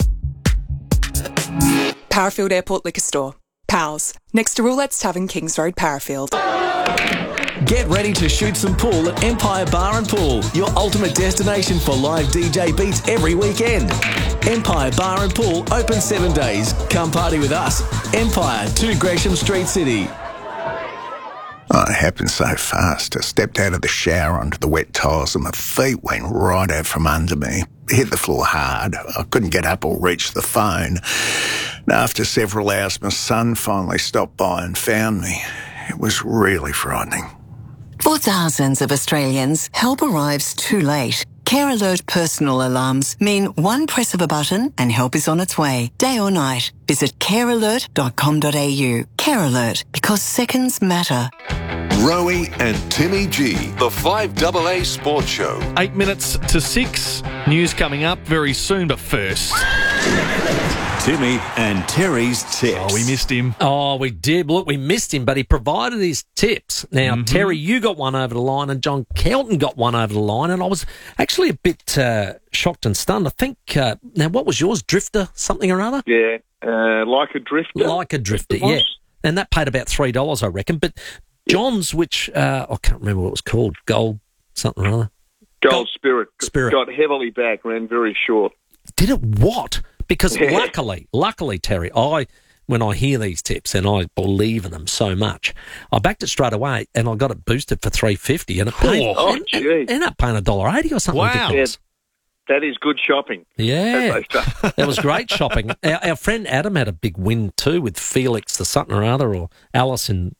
Parafield Airport Liquor Store. Powell's, next to Roulette's Tavern, Kings Road, Parafield. Get ready to shoot some pool at Empire Bar and Pool, your ultimate destination for live D J beats every weekend. Empire Bar and Pool open seven days. Come party with us. Empire, two Gresham Street, City. Oh, it happened so fast. I stepped out of the shower onto the wet tiles and my feet went right out from under me. Hit the floor hard. I couldn't get up or reach the phone. And after several hours, my son finally stopped by and found me. It was really frightening. For thousands of Australians, help arrives too late. Care Alert personal alarms mean one press of a button and help is on its way, day or night. Visit care alert dot com dot a u. Care Alert, because seconds matter. Rowie and Timmy G, the five double A Sports Show. Eight minutes to six. News coming up very soon, but first... Timmy and Terry's tips. Oh, we missed him. Oh, we did. Look, we missed him, but he provided his tips. Now, mm-hmm. Terry, you got one over the line, and John Kelton got one over the line, and I was actually a bit uh, shocked and stunned. I think, uh, now, what was yours? Drifter, something or other? Yeah, uh, like a drifter. Like a drifter, yeah. And that paid about three dollars, I reckon. But John's, which, uh, I can't remember what it was called, Gold something or other. Gold, Gold Spirit. Spirit. Got heavily back, ran very short. Did it what? Because luckily, luckily, Terry, I when I hear these tips and I believe in them so much, I backed it straight away and I got it boosted for three fifty, and it paid, Oh, and, gee. ended up paying a dollar eighty or something Wow. ridiculous. That is good shopping. Yeah, as they say. that was great shopping. Our, our friend Adam had a big win too with Felix the something or other, or Alice in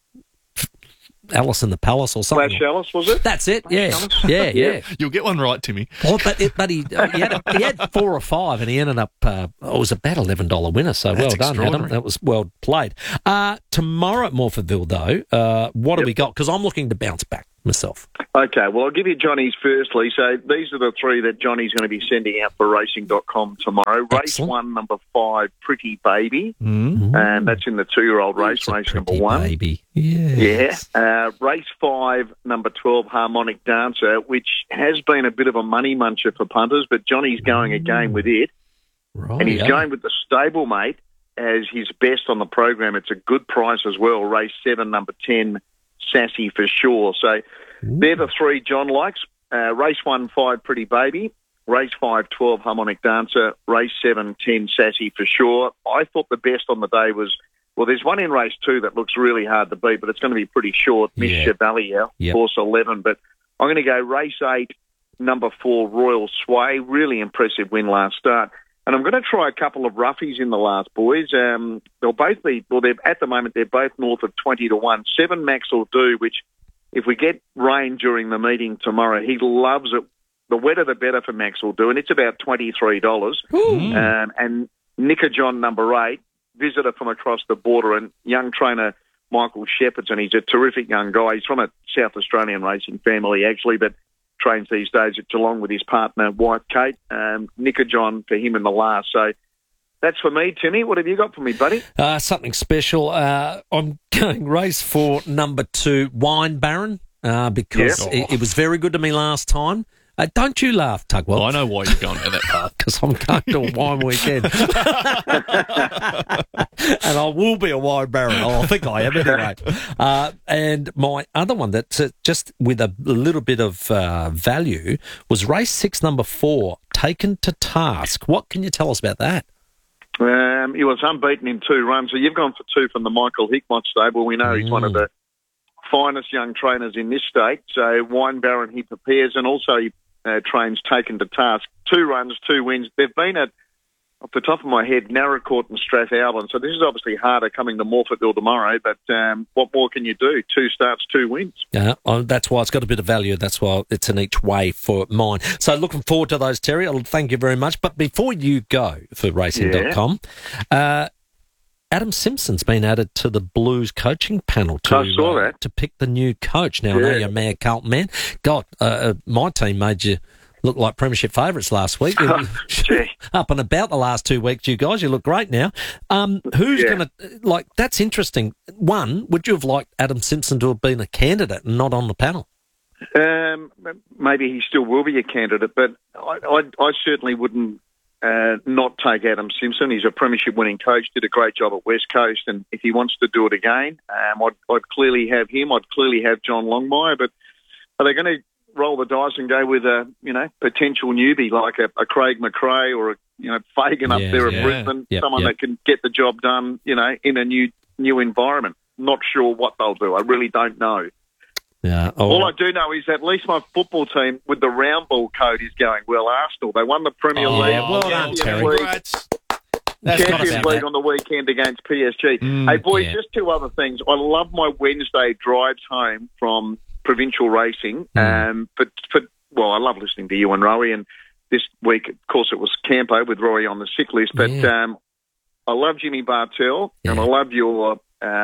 Alice in the Palace or something. Flash Alice, was it? That's it. Yeah, yeah, yeah. You'll get one right, Timmy. Oh, but it, but he uh, he, had a, he had four or five, and he ended up. Uh, oh, it was about eleven dollar winner. So That's well done, Adam. extraordinary. That was well played. Uh, tomorrow at Morpheville, though, uh, what have we got? Because I'm looking to bounce back myself. Okay, well, I'll give you Johnny's firstly. So these are the three that Johnny's going to be sending out for racing dot com tomorrow. Race Excellent. one, number five, Pretty Baby. Mm. And that's in the two-year-old race, It's a race number pretty one. baby. Yeah. Yeah. Uh, race five, number twelve, Harmonic Dancer, which has been a bit of a money muncher for punters, but Johnny's going again with it. Right. And he's yeah. going with the stablemate as his best on the program. It's a good price as well. Race seven, number ten, Sassy for sure. So they're the three John likes. Uh, race one, five, Pretty Baby. Race five, twelve, Harmonic Dancer. Race seven, ten, Sassy for sure. I thought the best on the day was, well, there's one in race two that looks really hard to beat, but it's going to be pretty short. Miss Yeah. Chevalier, Yep. course eleven. But I'm going to go race eight, number four, Royal Sway. Really impressive win last start. And I'm going to try a couple of roughies in the last, boys. Um, they'll both be, well, they're, at the moment, they're both north of twenty to one. Seven Max will do, which if we get rain during the meeting tomorrow, he loves it. The wetter, the better for Max will do, and it's about twenty-three dollars. Um, and Nicker John, number eight, visitor from across the border, and young trainer Michael Shepherdson. He's a terrific young guy. He's from a South Australian racing family, actually, but trains these days at Geelong with his partner, wife Kate. Um, Nicker John for him in the last. So that's for me, Timmy. What have you got for me, buddy? Uh, something special. Uh, I'm going race for number two, Wine Baron, uh, because Yep. it, it was very good to me last time. Uh, don't you laugh, Tugwell. I know why you're going down that path. Because I'm going to a wine weekend. And I will be a wine baron. Oh, I think I am anyway. Uh, and my other one that's uh, just with a little bit of uh, value was race six, number four, Taken to Task. What can you tell us about that? Um, he was unbeaten in two runs. So you've gone for two from the Michael Hickmott stable. We know he's one of the finest young trainers in this state. So Wine Baron, he prepares, and also he uh, trains Taken to Task. Two runs, two wins. They've been at, off the top of my head, Narracourt and Strathalbyn. So this is obviously harder coming to Morpheville tomorrow, but um, what more can you do? Two starts, two wins. Yeah, oh, that's why it's got a bit of value. That's why it's an each way for mine. So looking forward to those, Terry. I'll thank you very much. But before you go for racing dot com, uh, Adam Simpson's been added to the Blues coaching panel to, I saw uh, that. to pick the new coach. Now, I know Yeah. you're a mad Carlton man. God, uh, uh, my team made you look like premiership favourites last week. Gee. Up and about the last two weeks, you guys. You look great now. Um, who's Yeah. going to, like, that's interesting. One, would you have liked Adam Simpson to have been a candidate and not on the panel? Um, maybe he still will be a candidate, but I, I, I certainly wouldn't uh, not take Adam Simpson. He's a premiership winning coach, did a great job at West Coast, and if he wants to do it again, um, I'd, I'd clearly have him. I'd clearly have John Longmire, but are they going to roll the dice and go with a, you know, potential newbie like a, a Craig McRae or a, you know, Fagan up Yeah, there at yeah. Brisbane, Yep, someone yep. that can get the job done, you know, in a new new environment? Not sure what they'll do. I really don't know. Yeah. Oh, All I do know is at least my football team with the round ball code is going well. Arsenal, they won the Premier Oh, League. yeah, well done, Champions Terry. League, Congrats. That's got Champions about League that. on the weekend against P S G. Mm, hey, boys, yeah. just two other things. I love my Wednesday drives home from provincial racing. Mm. Um, but, for, well, I love listening to you and Rowie. And this week, of course, it was Campo with Rory on the sick list. But Yeah. um, I love Jimmy Bartell, and Yeah. I love your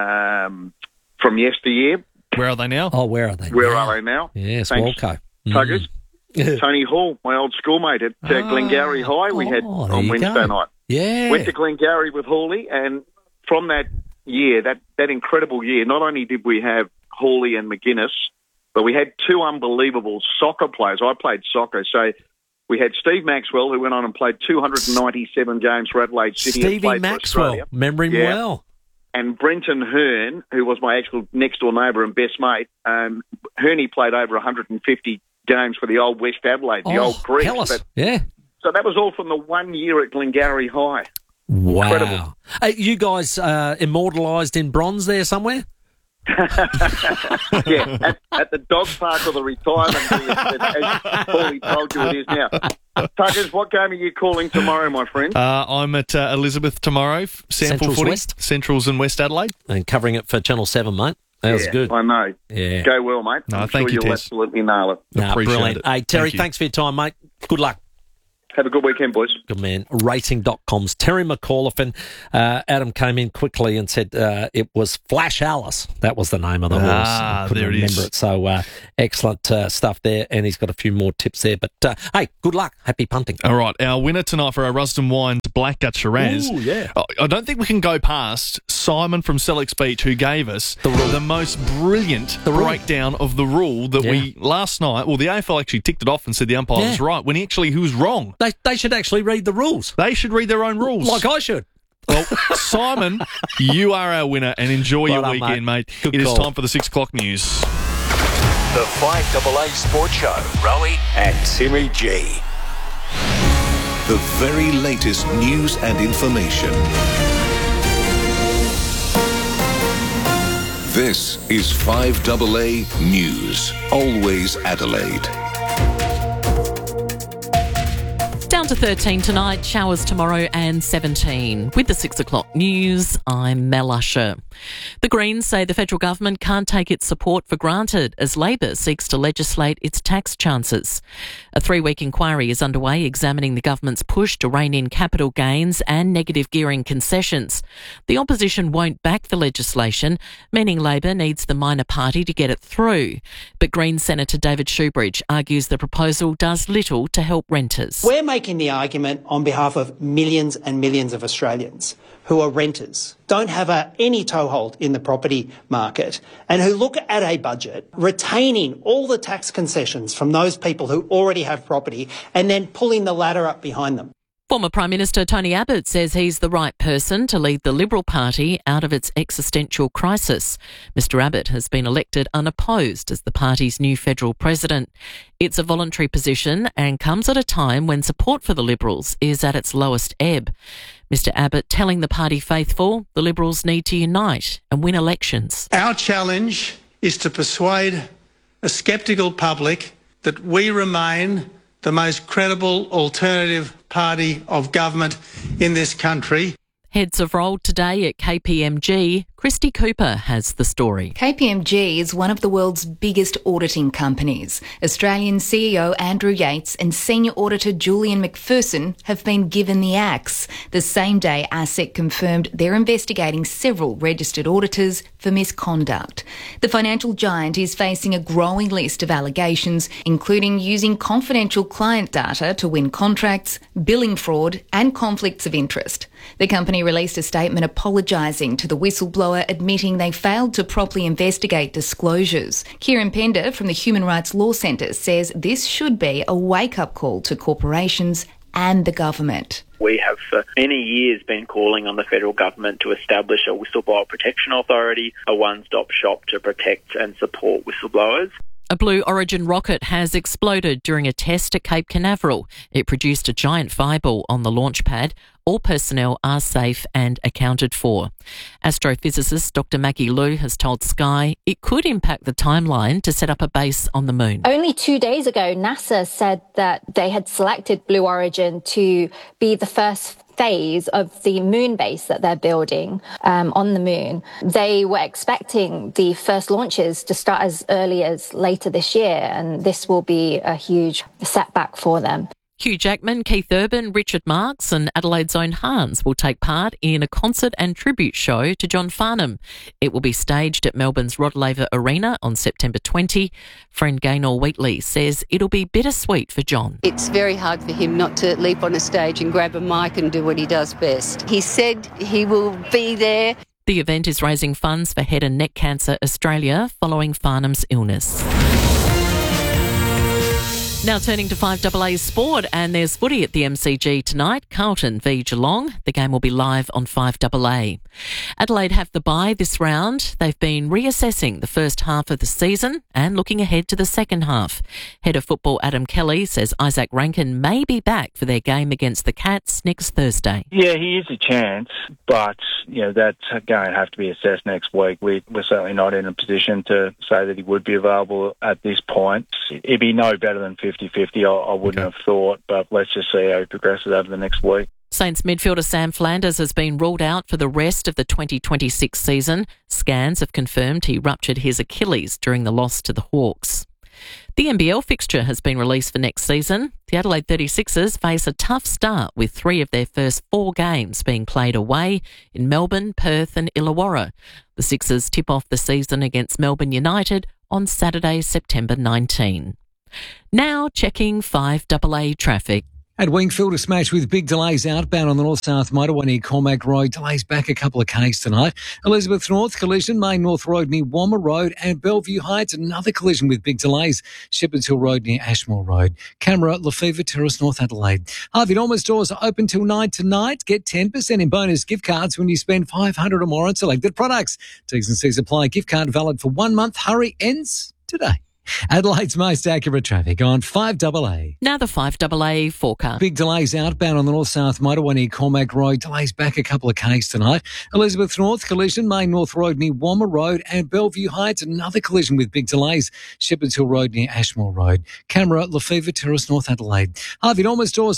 um, from yesteryear. Where are they now? Oh, where are they? Where now? are they now? Yes, Thanks, Walco. Tuggers. Mm. Tony Hall, my old schoolmate at uh, Ah, Glengarry High, we had oh, there on you Wednesday go. night. Yeah. Went to Glengarry with Hawley, and from that year, that, that incredible year, not only did we have Hawley and McGuinness, but we had two unbelievable soccer players. I played soccer, so we had Steve Maxwell, who went on and played two hundred ninety-seven games for Adelaide City. and Stevie played for Maxwell. Australia. Remember him Yeah. well. And Brenton Hearn, who was my actual next-door neighbour and best mate, um, Hearney played over one hundred fifty games for the old West Adelaide, the oh, old Greeks. Hellas. But- Yeah. So that was all from the one year at Glengarry High. Wow. Incredible. Are you guys uh, immortalised in bronze there somewhere? yeah, at, at the dog park or the retirement, as Paulie told you it is now. Tuckers, what game are you calling tomorrow, my friend? Uh, I'm at uh, Elizabeth tomorrow, Sample Central's Footy, West. Central's in West Adelaide. And covering it for Channel seven, mate. That was yeah, good. I know. Yeah. Go well, mate. No, I'm thank sure you, you'll Tez. absolutely nail it. Nah, Appreciate brilliant. it. Hey, Terry, Thank you. thanks for your time, mate. Good luck. Have a good weekend, boys. Good man. Racing dot com's Terry McAuliffe. And uh, Adam came in quickly and said uh, it was Flash Alice. That was the name of the horse. Ah, I couldn't there it remember is. it. So uh, excellent uh, stuff there. And he's got a few more tips there. But uh, hey, good luck. Happy punting. All right, our winner tonight for our Rusden Wines Blackgut Shiraz. Ooh, yeah. I- I don't think we can go past Simon from Sellex Beach, who gave us the, the most brilliant rule. breakdown of the rule that Yeah. we last night. Well, the A F L actually ticked it off and said the umpire Yeah. was right when he actually he was wrong. They, they should actually read the rules. They should read their own rules. Like I should. Well, Simon, you are our winner, and enjoy Well your done, weekend, mate. mate. Good It is call. time for the six o'clock news. The five A A Sports Show. Rowie and Timmy G. The very latest news and information. This is five A A News. Always Adelaide. Down to thirteen tonight, showers tomorrow and seventeen. With the six o'clock news, I'm Mel Usher. The Greens say the federal government can't take its support for granted as Labor seeks to legislate its tax chances. A three-week inquiry is underway examining the government's push to rein in capital gains and negative gearing concessions. The opposition won't back the legislation, meaning Labor needs the minor party to get it through. But Greens Senator David Shoebridge argues the proposal does little to help renters. We're making the argument on behalf of millions and millions of Australians who are renters, don't have a, any toehold in the property market, and who look at a budget retaining all the tax concessions from those people who already have property and then pulling the ladder up behind them. Former Prime Minister Tony Abbott says he's the right person to lead the Liberal Party out of its existential crisis. Mister Abbott has been elected unopposed as the party's new federal president. It's a voluntary position and comes at a time when support for the Liberals is at its lowest ebb. Mister Abbott telling the party faithful the Liberals need to unite and win elections. Our challenge is to persuade a sceptical public that we remain the most credible alternative party of government in this country. Heads have rolled today at K P M G. Christy Cooper has the story. K P M G is one of the world's biggest auditing companies. Australian C E O Andrew Yates and Senior Auditor Julian McPherson have been given the axe. The same day, ASIC confirmed they're investigating several registered auditors for misconduct. The financial giant is facing a growing list of allegations, including using confidential client data to win contracts, billing fraud and conflicts of interest. The company released a statement apologising to the whistleblower, admitting they failed to properly investigate disclosures. Kieran Pender from the Human Rights Law Centre says this should be a wake-up call to corporations and the government. We have for many years been calling on the federal government to establish a whistleblower protection authority, a one-stop shop to protect and support whistleblowers. A Blue Origin rocket has exploded during a test at Cape Canaveral. It produced a giant fireball on the launch pad. All personnel are safe and accounted for. Astrophysicist Doctor Maggie Liu has told Sky it could impact the timeline to set up a base on the moon. Only two days ago, NASA said that they had selected Blue Origin to be the first phase of the moon base that they're building um, on the moon. They were expecting the first launches to start as early as later this year, and this will be a huge setback for them. Hugh Jackman, Keith Urban, Richard Marx and Adelaide's own Hans will take part in a concert and tribute show to John Farnham. It will be staged at Melbourne's Rod Laver Arena on September twentieth. Friend Gaynor Wheatley says it'll be bittersweet for John. It's very hard for him not to leap on a stage and grab a mic and do what he does best. He said he will be there. The event is raising funds for Head and Neck Cancer Australia following Farnham's illness. Now turning to five A A Sport, and there's footy at the M C G tonight. Carlton v Geelong. The game will be live on five A A. Adelaide have the bye this round. They've been reassessing the first half of the season and looking ahead to the second half. Head of football Adam Kelly says Isaac Rankin may be back for their game against the Cats next Thursday. Yeah, he is a chance, but you know that's going to have to be assessed next week. We, we're certainly not in a position to say that he would be available at this point. It'd be no better than fifty-fifty, I, I wouldn't okay. have thought, but let's just see how he progresses over the next week. Saints midfielder Sam Flanders has been ruled out for the rest of the twenty twenty-six season. Scans have confirmed he ruptured his Achilles during the loss to the Hawks. The N B L fixture has been released for next season. The Adelaide thirty-sixers face a tough start with three of their first four games being played away in Melbourne, Perth and Illawarra. The Sixers tip off the season against Melbourne United on Saturday, September nineteenth. Now checking five A A traffic. At Wingfield, a smash with big delays outbound on the north-south motorway near Cormac Road. Delays back a couple of k's tonight. Elizabeth North, collision, Main North Road near Walmer Road, and Bellevue Heights, another collision with big delays. Shepherds Hill Road near Ashmore Road. Camera, Lefevre Terrace, North Adelaide. Harvey Norman stores are open till nine tonight. Get ten percent in bonus gift cards when you spend five hundred dollars or more on selected products. T's and C's apply. Gift card valid for one month. Hurry ends today. Adelaide's most accurate traffic on five A A. Now the five A A forecast. Big delays outbound on the north-south motorway near Cormac Road. Delays back a couple of k's tonight. Elizabeth North, collision, Main North Road near Walmer Road, and Bellevue Heights, another collision with big delays. Shepherds Hill Road near Ashmore Road. Camera, Lefevre Terrace, North Adelaide. Harvey Norman stores